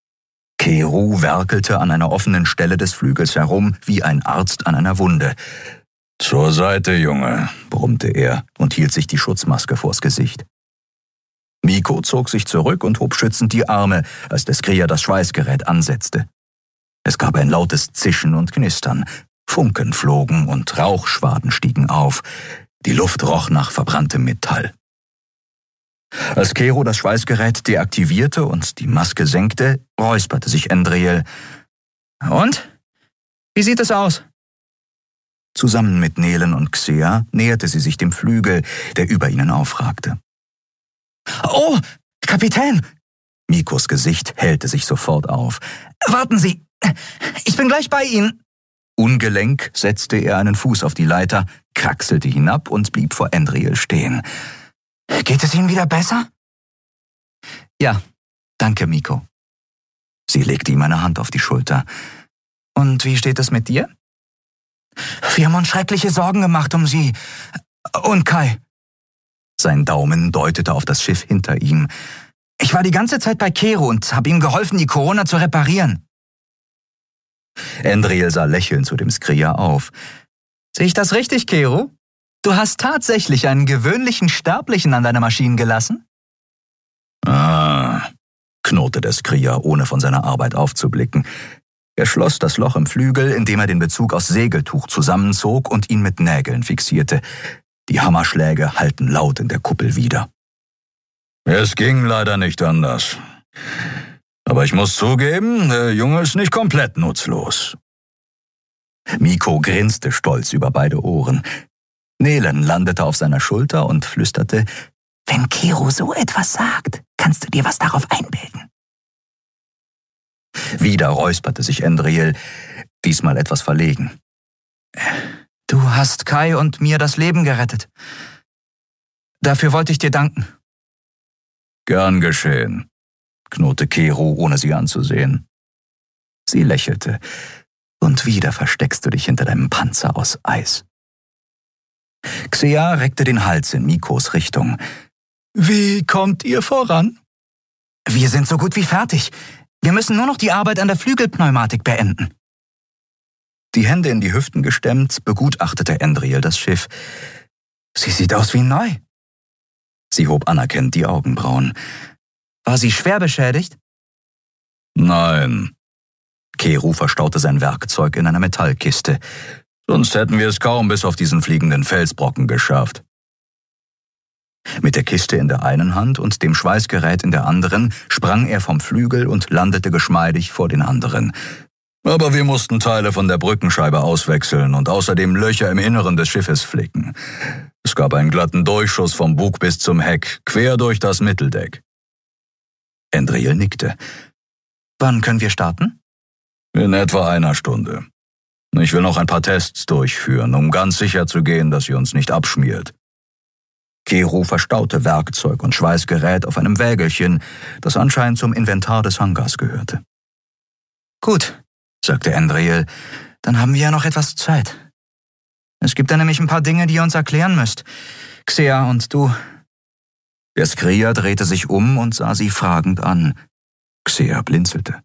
Speaker 1: Keru werkelte an einer offenen Stelle des Flügels herum, wie ein Arzt an einer Wunde. »Zur Seite, Junge«, brummte er und hielt sich die Schutzmaske vors Gesicht. Miko zog sich zurück und hob schützend die Arme, als der Skria das Schweißgerät ansetzte. Es gab ein lautes Zischen und Knistern. Funken flogen und Rauchschwaden stiegen auf. Die Luft roch nach verbranntem Metall. Als Keru das Schweißgerät deaktivierte und die Maske senkte, räusperte sich Endril.
Speaker 2: »Und? Wie sieht es aus?«
Speaker 1: Zusammen mit Nelen und Xea näherte sie sich dem Flügel, der über ihnen aufragte.
Speaker 2: »Oh, Kapitän!«
Speaker 1: Mikos Gesicht hellte sich sofort auf.
Speaker 2: »Warten Sie, ich bin gleich bei Ihnen.«
Speaker 1: Ungelenk setzte er einen Fuß auf die Leiter, kraxelte hinab und blieb vor Endril stehen.
Speaker 2: »Geht es Ihnen wieder besser?« »Ja, danke, Miko.«
Speaker 1: Sie legte ihm eine Hand auf die Schulter.
Speaker 2: »Und wie steht es mit dir?«
Speaker 3: »Wir haben uns schreckliche Sorgen gemacht um Sie. Und Kai.«
Speaker 1: Sein Daumen deutete auf das Schiff hinter ihm.
Speaker 3: »Ich war die ganze Zeit bei Keru und habe ihm geholfen, die Corona zu reparieren.«
Speaker 1: Endril sah lächelnd zu dem Skria auf.
Speaker 2: »Sehe ich das richtig, Keru? Du hast tatsächlich einen gewöhnlichen Sterblichen an deiner Maschine gelassen?«
Speaker 1: »Ah«, knurrte der Skria, ohne von seiner Arbeit aufzublicken. Er schloss das Loch im Flügel, indem er den Bezug aus Segeltuch zusammenzog und ihn mit Nägeln fixierte. Die Hammerschläge hallten laut in der Kuppel wider. »Es ging leider nicht anders. Aber ich muss zugeben, der Junge ist nicht komplett nutzlos.« Miko grinste stolz über beide Ohren. Nelen landete auf seiner Schulter und flüsterte,
Speaker 3: »Wenn Keru so etwas sagt, kannst du dir was darauf einbilden.«
Speaker 1: Wieder räusperte sich Endril, diesmal etwas verlegen.
Speaker 2: »Du hast Kai und mir das Leben gerettet. Dafür wollte ich dir danken.«
Speaker 1: »Gern geschehen«, knurrte Keru, ohne sie anzusehen. Sie lächelte. »Und wieder versteckst du dich hinter deinem Panzer aus Eis.« Xea reckte den Hals in Mikos Richtung.
Speaker 4: »Wie kommt ihr voran?«
Speaker 3: »Wir sind so gut wie fertig. Wir müssen nur noch die Arbeit an der Flügelpneumatik beenden.«
Speaker 1: Die Hände in die Hüften gestemmt, begutachtete Endril das Schiff.
Speaker 3: »Sie sieht aus wie neu.«
Speaker 1: Sie hob anerkennend die Augenbrauen.
Speaker 2: »War sie schwer beschädigt?«
Speaker 1: »Nein.« Keru verstaute sein Werkzeug in einer Metallkiste. »Sonst hätten wir es kaum bis auf diesen fliegenden Felsbrocken geschafft.« Mit der Kiste in der einen Hand und dem Schweißgerät in der anderen sprang er vom Flügel und landete geschmeidig vor den anderen. »Aber wir mussten Teile von der Brückenscheibe auswechseln und außerdem Löcher im Inneren des Schiffes flicken. Es gab einen glatten Durchschuss vom Bug bis zum Heck, quer durch das Mitteldeck.« Endril nickte.
Speaker 2: »Wann können wir starten?«
Speaker 1: »In etwa einer Stunde. Ich will noch ein paar Tests durchführen, um ganz sicher zu gehen, dass sie uns nicht abschmiert.« Keru verstaute Werkzeug und Schweißgerät auf einem Wägelchen, das anscheinend zum Inventar des Hangars gehörte.
Speaker 2: »Gut«, sagte Endril, »dann haben wir ja noch etwas Zeit. Es gibt da nämlich ein paar Dinge, die ihr uns erklären müsst. Xea und du.
Speaker 1: Der Skria drehte sich um und sah sie fragend an. Xea blinzelte.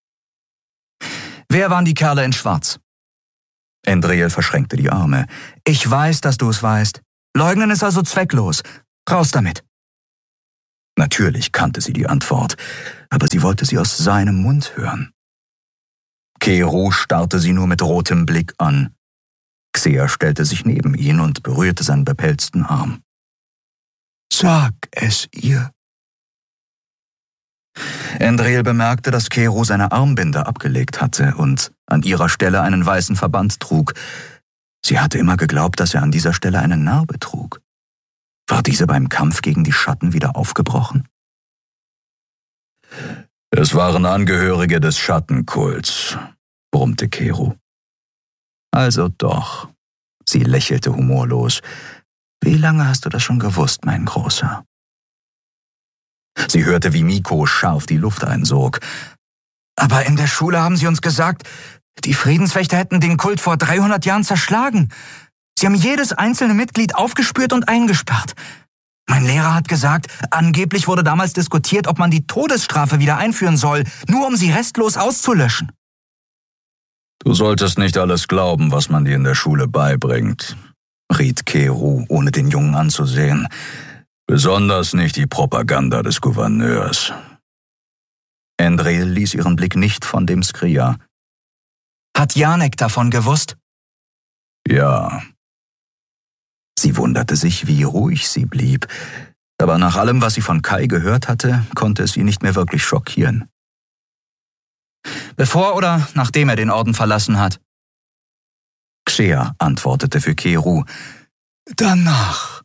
Speaker 2: Wer waren die Kerle in Schwarz?
Speaker 1: Endriel verschränkte die Arme.
Speaker 2: Ich weiß, dass du es weißt. Leugnen ist also zwecklos. Raus damit.
Speaker 1: Natürlich kannte sie die Antwort, aber sie wollte sie aus seinem Mund hören. Kero starrte sie nur mit rotem Blick an. Xea stellte sich neben ihn und berührte seinen bepelzten Arm.
Speaker 4: Sag es ihr.
Speaker 1: Endriel bemerkte, dass Kero seine Armbinde abgelegt hatte und an ihrer Stelle einen weißen Verband trug. Sie hatte immer geglaubt, dass er an dieser Stelle eine Narbe trug. War diese beim Kampf gegen die Schatten wieder aufgebrochen? Es waren Angehörige des Schattenkults, brummte Kero. Also doch. Sie lächelte humorlos. Wie lange hast du das schon gewusst, mein Großer? Sie hörte, wie Miko scharf die Luft einsog.
Speaker 2: Aber in der Schule haben sie uns gesagt, die Friedenswächter hätten den Kult vor dreihundert Jahren zerschlagen. Sie haben jedes einzelne Mitglied aufgespürt und eingesperrt. Mein Lehrer hat gesagt, angeblich wurde damals diskutiert, ob man die Todesstrafe wieder einführen soll, nur um sie restlos auszulöschen.
Speaker 1: Du solltest nicht alles glauben, was man dir in der Schule beibringt, riet Kero, ohne den Jungen anzusehen. Besonders nicht die Propaganda des Gouverneurs. Endriel ließ ihren Blick nicht von dem Skria.
Speaker 2: Hat Janek davon gewusst?
Speaker 1: Ja. Sie wunderte sich, wie ruhig sie blieb, aber nach allem, was sie von Kai gehört hatte, konnte es sie nicht mehr wirklich schockieren.
Speaker 2: Bevor oder nachdem er den Orden verlassen hat?
Speaker 1: Xea antwortete für Kero.
Speaker 4: Danach.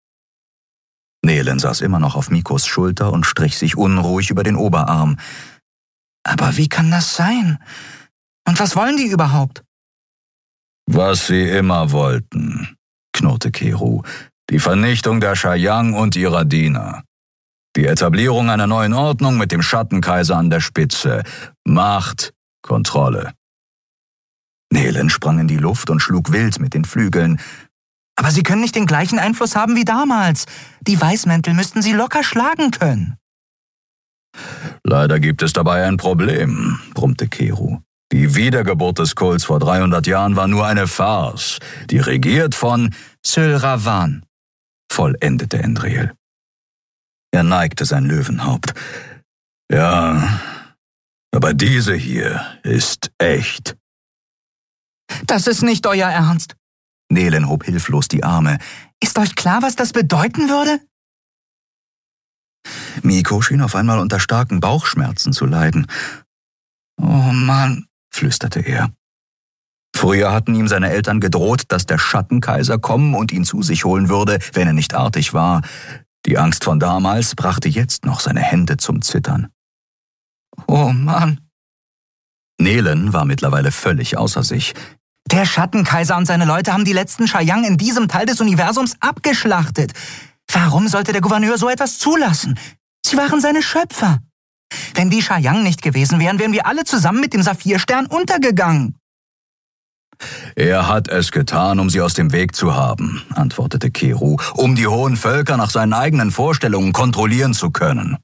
Speaker 1: Nelen saß immer noch auf Mikos Schulter und strich sich unruhig über den Oberarm.
Speaker 2: Aber wie kann das sein? Und was wollen die überhaupt?
Speaker 1: Was sie immer wollten, knurrte Kero. Die Vernichtung der Shayang und ihrer Diener. Die Etablierung einer neuen Ordnung mit dem Schattenkaiser an der Spitze. Macht, Kontrolle. Nelen sprang in die Luft und schlug wild mit den Flügeln.
Speaker 2: Aber sie können nicht den gleichen Einfluss haben wie damals. Die Weißmäntel müssten sie locker schlagen können.
Speaker 1: Leider gibt es dabei ein Problem, brummte Kero. Die Wiedergeburt des Kults vor dreihundert Jahren war nur eine Farce, die regiert von
Speaker 2: Syl Ravan,
Speaker 1: vollendete Endriel. Er neigte sein Löwenhaupt. Ja, aber diese hier ist echt.
Speaker 2: Das ist nicht euer Ernst.
Speaker 1: Nelen hob hilflos die Arme.
Speaker 2: Ist euch klar, was das bedeuten würde?
Speaker 1: Miko schien auf einmal unter starken Bauchschmerzen zu leiden.
Speaker 2: Oh Mann,
Speaker 1: flüsterte er. Früher hatten ihm seine Eltern gedroht, dass der Schattenkaiser kommen und ihn zu sich holen würde, wenn er nicht artig war. Die Angst von damals brachte jetzt noch seine Hände zum Zittern.
Speaker 2: Oh Mann.
Speaker 1: Nelen war mittlerweile völlig außer sich.
Speaker 2: Der Schattenkaiser und seine Leute haben die letzten Shayang in diesem Teil des Universums abgeschlachtet. Warum sollte der Gouverneur so etwas zulassen? Sie waren seine Schöpfer. Wenn die Shayang nicht gewesen wären, wären wir alle zusammen mit dem Saphirstern untergegangen.
Speaker 1: Er hat es getan, um sie aus dem Weg zu haben, antwortete Kero, um die hohen Völker nach seinen eigenen Vorstellungen kontrollieren zu können.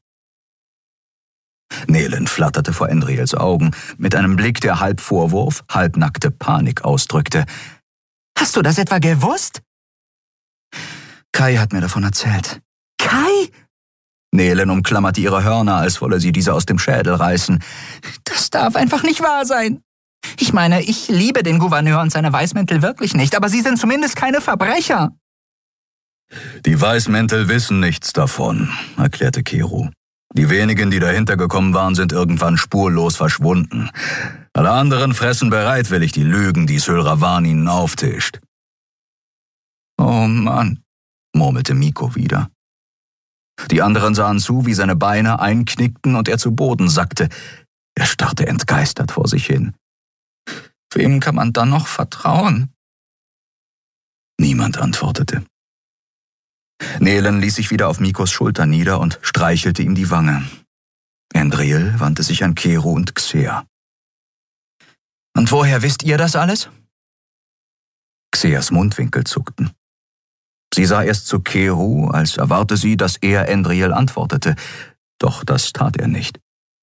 Speaker 1: Nelen flatterte vor Endriels Augen mit einem Blick, der halb Vorwurf, halb nackte Panik ausdrückte.
Speaker 2: Hast du das etwa gewusst?
Speaker 1: Kai hat mir davon erzählt.
Speaker 2: Kai?
Speaker 1: Nelen umklammerte ihre Hörner, als wolle sie diese aus dem Schädel reißen.
Speaker 2: Das darf einfach nicht wahr sein. Ich meine, ich liebe den Gouverneur und seine Weißmäntel wirklich nicht, aber sie sind zumindest keine Verbrecher.
Speaker 1: Die Weißmäntel wissen nichts davon, erklärte Kero. Die wenigen, die dahinter gekommen waren, sind irgendwann spurlos verschwunden. Alle anderen fressen bereitwillig die Lügen, die Syl Ravan ihnen auftischt.
Speaker 2: Oh Mann,
Speaker 1: murmelte Miko wieder. Die anderen sahen zu, wie seine Beine einknickten und er zu Boden sackte. Er starrte entgeistert vor sich hin.
Speaker 2: Wem kann man dann noch vertrauen?
Speaker 1: Niemand antwortete. Nelen ließ sich wieder auf Mikos Schulter nieder und streichelte ihm die Wange. Endriel wandte sich an Kero und Xea.
Speaker 2: Und woher wisst ihr das alles?
Speaker 1: Xeas Mundwinkel zuckten. Sie sah erst zu Keru, als erwarte sie, dass er Endriel antwortete. Doch das tat er nicht.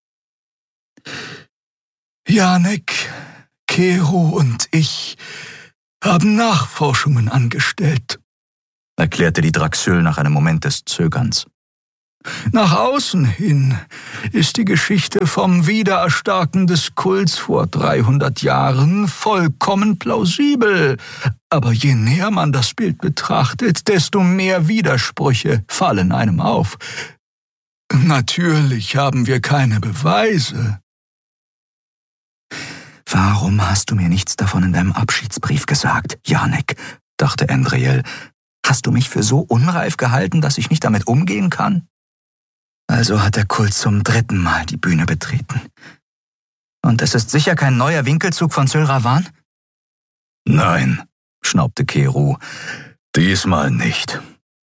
Speaker 4: Janek, Keru und ich haben Nachforschungen angestellt,
Speaker 1: erklärte die Draxyl nach einem Moment des Zögerns.
Speaker 4: Nach außen hin ist die Geschichte vom Wiedererstarken des Kults vor dreihundert Jahren vollkommen plausibel. Aber je näher man das Bild betrachtet, desto mehr Widersprüche fallen einem auf. Natürlich haben wir keine Beweise.
Speaker 1: »Warum hast du mir nichts davon in deinem Abschiedsbrief gesagt, Janek?« dachte Endriel. »Hast du mich für so unreif gehalten, dass ich nicht damit umgehen kann?« Also hat der Kult zum dritten Mal die Bühne betreten. Und es ist sicher kein neuer Winkelzug von Syl Ravan?
Speaker 4: Nein, schnaubte Keru, diesmal nicht.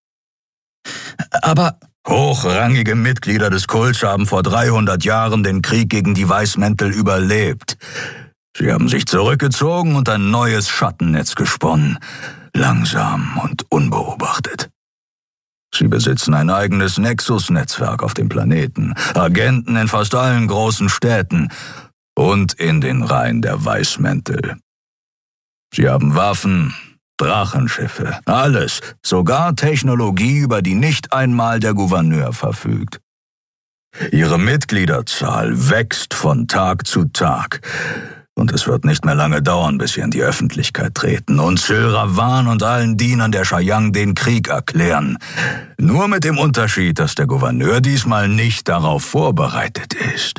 Speaker 1: Aber
Speaker 4: hochrangige Mitglieder des Kults haben vor dreihundert Jahren den Krieg gegen die Weißmäntel überlebt. Sie haben sich zurückgezogen und ein neues Schattennetz gesponnen, langsam und unbeobachtet. Sie besitzen ein eigenes Nexus-Netzwerk auf dem Planeten, Agenten in fast allen großen Städten und in den Reihen der Weißmäntel. Sie haben Waffen, Drachenschiffe, alles, sogar Technologie, über die nicht einmal der Gouverneur verfügt. Ihre Mitgliederzahl wächst von Tag zu Tag. Und es wird nicht mehr lange dauern, bis sie in die Öffentlichkeit treten und Syl Ravan und allen Dienern der Shayang den Krieg erklären. Nur mit dem Unterschied, dass der Gouverneur diesmal nicht darauf vorbereitet ist.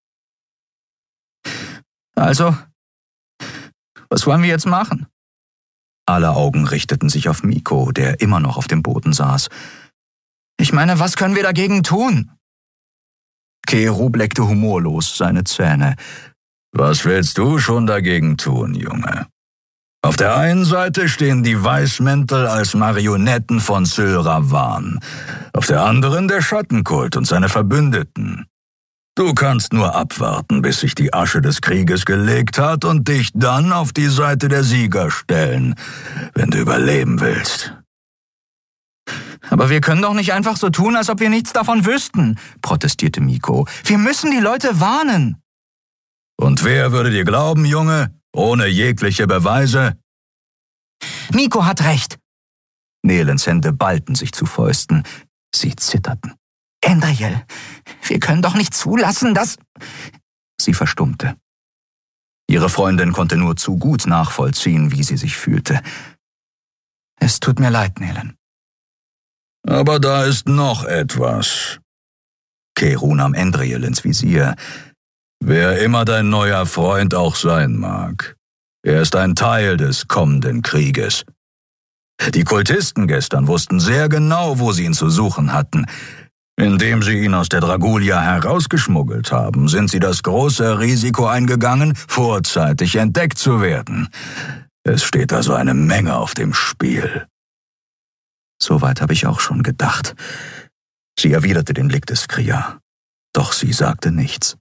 Speaker 2: Also, was wollen wir jetzt machen?
Speaker 1: Alle Augen richteten sich auf Miko, der immer noch auf dem Boden saß.
Speaker 2: Ich meine, was können wir dagegen tun?
Speaker 1: Keru bleckte humorlos seine Zähne.
Speaker 4: Was willst du schon dagegen tun, Junge? Auf der einen Seite stehen die Weißmäntel als Marionetten von Syl Ravan, auf der anderen der Schattenkult und seine Verbündeten. Du kannst nur abwarten, bis sich die Asche des Krieges gelegt hat und dich dann auf die Seite der Sieger stellen, wenn du überleben willst.
Speaker 2: Aber wir können doch nicht einfach so tun, als ob wir nichts davon wüssten, protestierte Miko. Wir müssen die Leute warnen.
Speaker 4: Und wer würde dir glauben, Junge, ohne jegliche Beweise?
Speaker 2: Miko hat recht.
Speaker 1: Nelens Hände ballten sich zu Fäusten. Sie zitterten.
Speaker 2: Endriel, wir können doch nicht zulassen, dass...
Speaker 1: Sie verstummte. Ihre Freundin konnte nur zu gut nachvollziehen, wie sie sich fühlte.
Speaker 2: Es tut mir leid, Nelen.
Speaker 4: Aber da ist noch etwas.
Speaker 1: Keru nahm Endriel ins Visier.
Speaker 4: Wer immer dein neuer Freund auch sein mag, er ist ein Teil des kommenden Krieges. Die Kultisten gestern wussten sehr genau, wo sie ihn zu suchen hatten. Indem sie ihn aus der Dragulia herausgeschmuggelt haben, sind sie das große Risiko eingegangen, vorzeitig entdeckt zu werden. Es steht also eine Menge auf dem Spiel.
Speaker 1: Soweit habe ich auch schon gedacht. Sie erwiderte den Blick des Kria. Doch sie sagte nichts.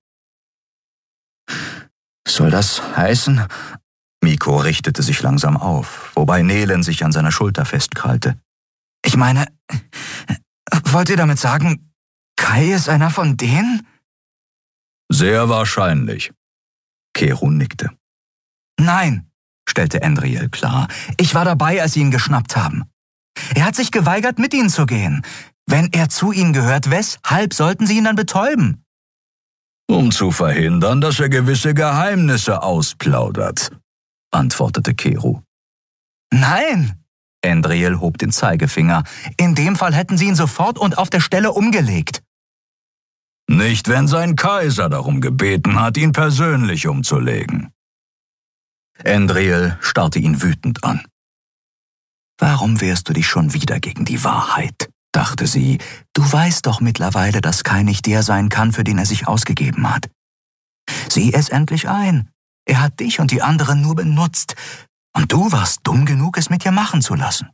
Speaker 2: Soll das heißen?
Speaker 1: Miko richtete sich langsam auf, wobei Nelen sich an seiner Schulter festkrallte.
Speaker 2: Ich meine, wollt ihr damit sagen, Kai ist einer von denen?
Speaker 4: Sehr wahrscheinlich.
Speaker 1: Keru nickte.
Speaker 2: Nein, stellte Endriel klar. Ich war dabei, als sie ihn geschnappt haben. Er hat sich geweigert, mit ihnen zu gehen. Wenn er zu ihnen gehört, weshalb sollten sie ihn dann betäuben?
Speaker 4: Um zu verhindern, dass er gewisse Geheimnisse ausplaudert, antwortete Keru.
Speaker 2: Nein!
Speaker 1: Endriel hob den Zeigefinger.
Speaker 2: In dem Fall hätten sie ihn sofort und auf der Stelle umgelegt.
Speaker 4: Nicht, wenn sein Kaiser darum gebeten hat, ihn persönlich umzulegen.
Speaker 1: Endriel starrte ihn wütend an. »Warum wehrst du dich schon wieder gegen die Wahrheit?« dachte sie. »Du weißt doch mittlerweile, dass Kai nicht der sein kann, für den er sich ausgegeben hat. Sieh es endlich ein. Er hat dich und die anderen nur benutzt. Und du warst dumm genug, es mit dir machen zu lassen.«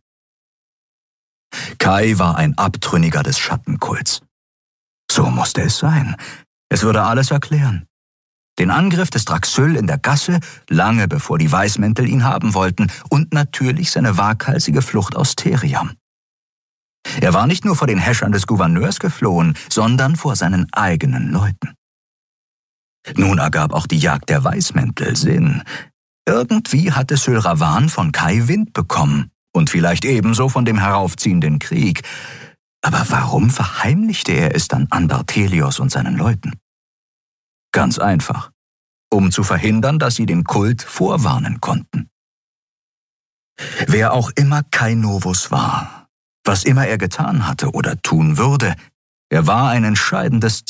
Speaker 1: Kai war ein Abtrünniger des Schattenkults. So musste es sein. Es würde alles erklären. Den Angriff des Draxyl in der Gasse, lange bevor die Weißmäntel ihn haben wollten, und natürlich seine waghalsige Flucht aus Theriam. Er war nicht nur vor den Häschern des Gouverneurs geflohen, sondern vor seinen eigenen Leuten. Nun ergab auch die Jagd der Weißmäntel Sinn. Irgendwie hatte Syl Ravan von Kai Wind bekommen und vielleicht ebenso von dem heraufziehenden Krieg. Aber warum verheimlichte er es dann an Barthelios und seinen Leuten? Ganz einfach, um zu verhindern, dass sie den Kult vorwarnen konnten. Wer auch immer Kai Novus war, was immer er getan hatte oder tun würde, er war ein entscheidendes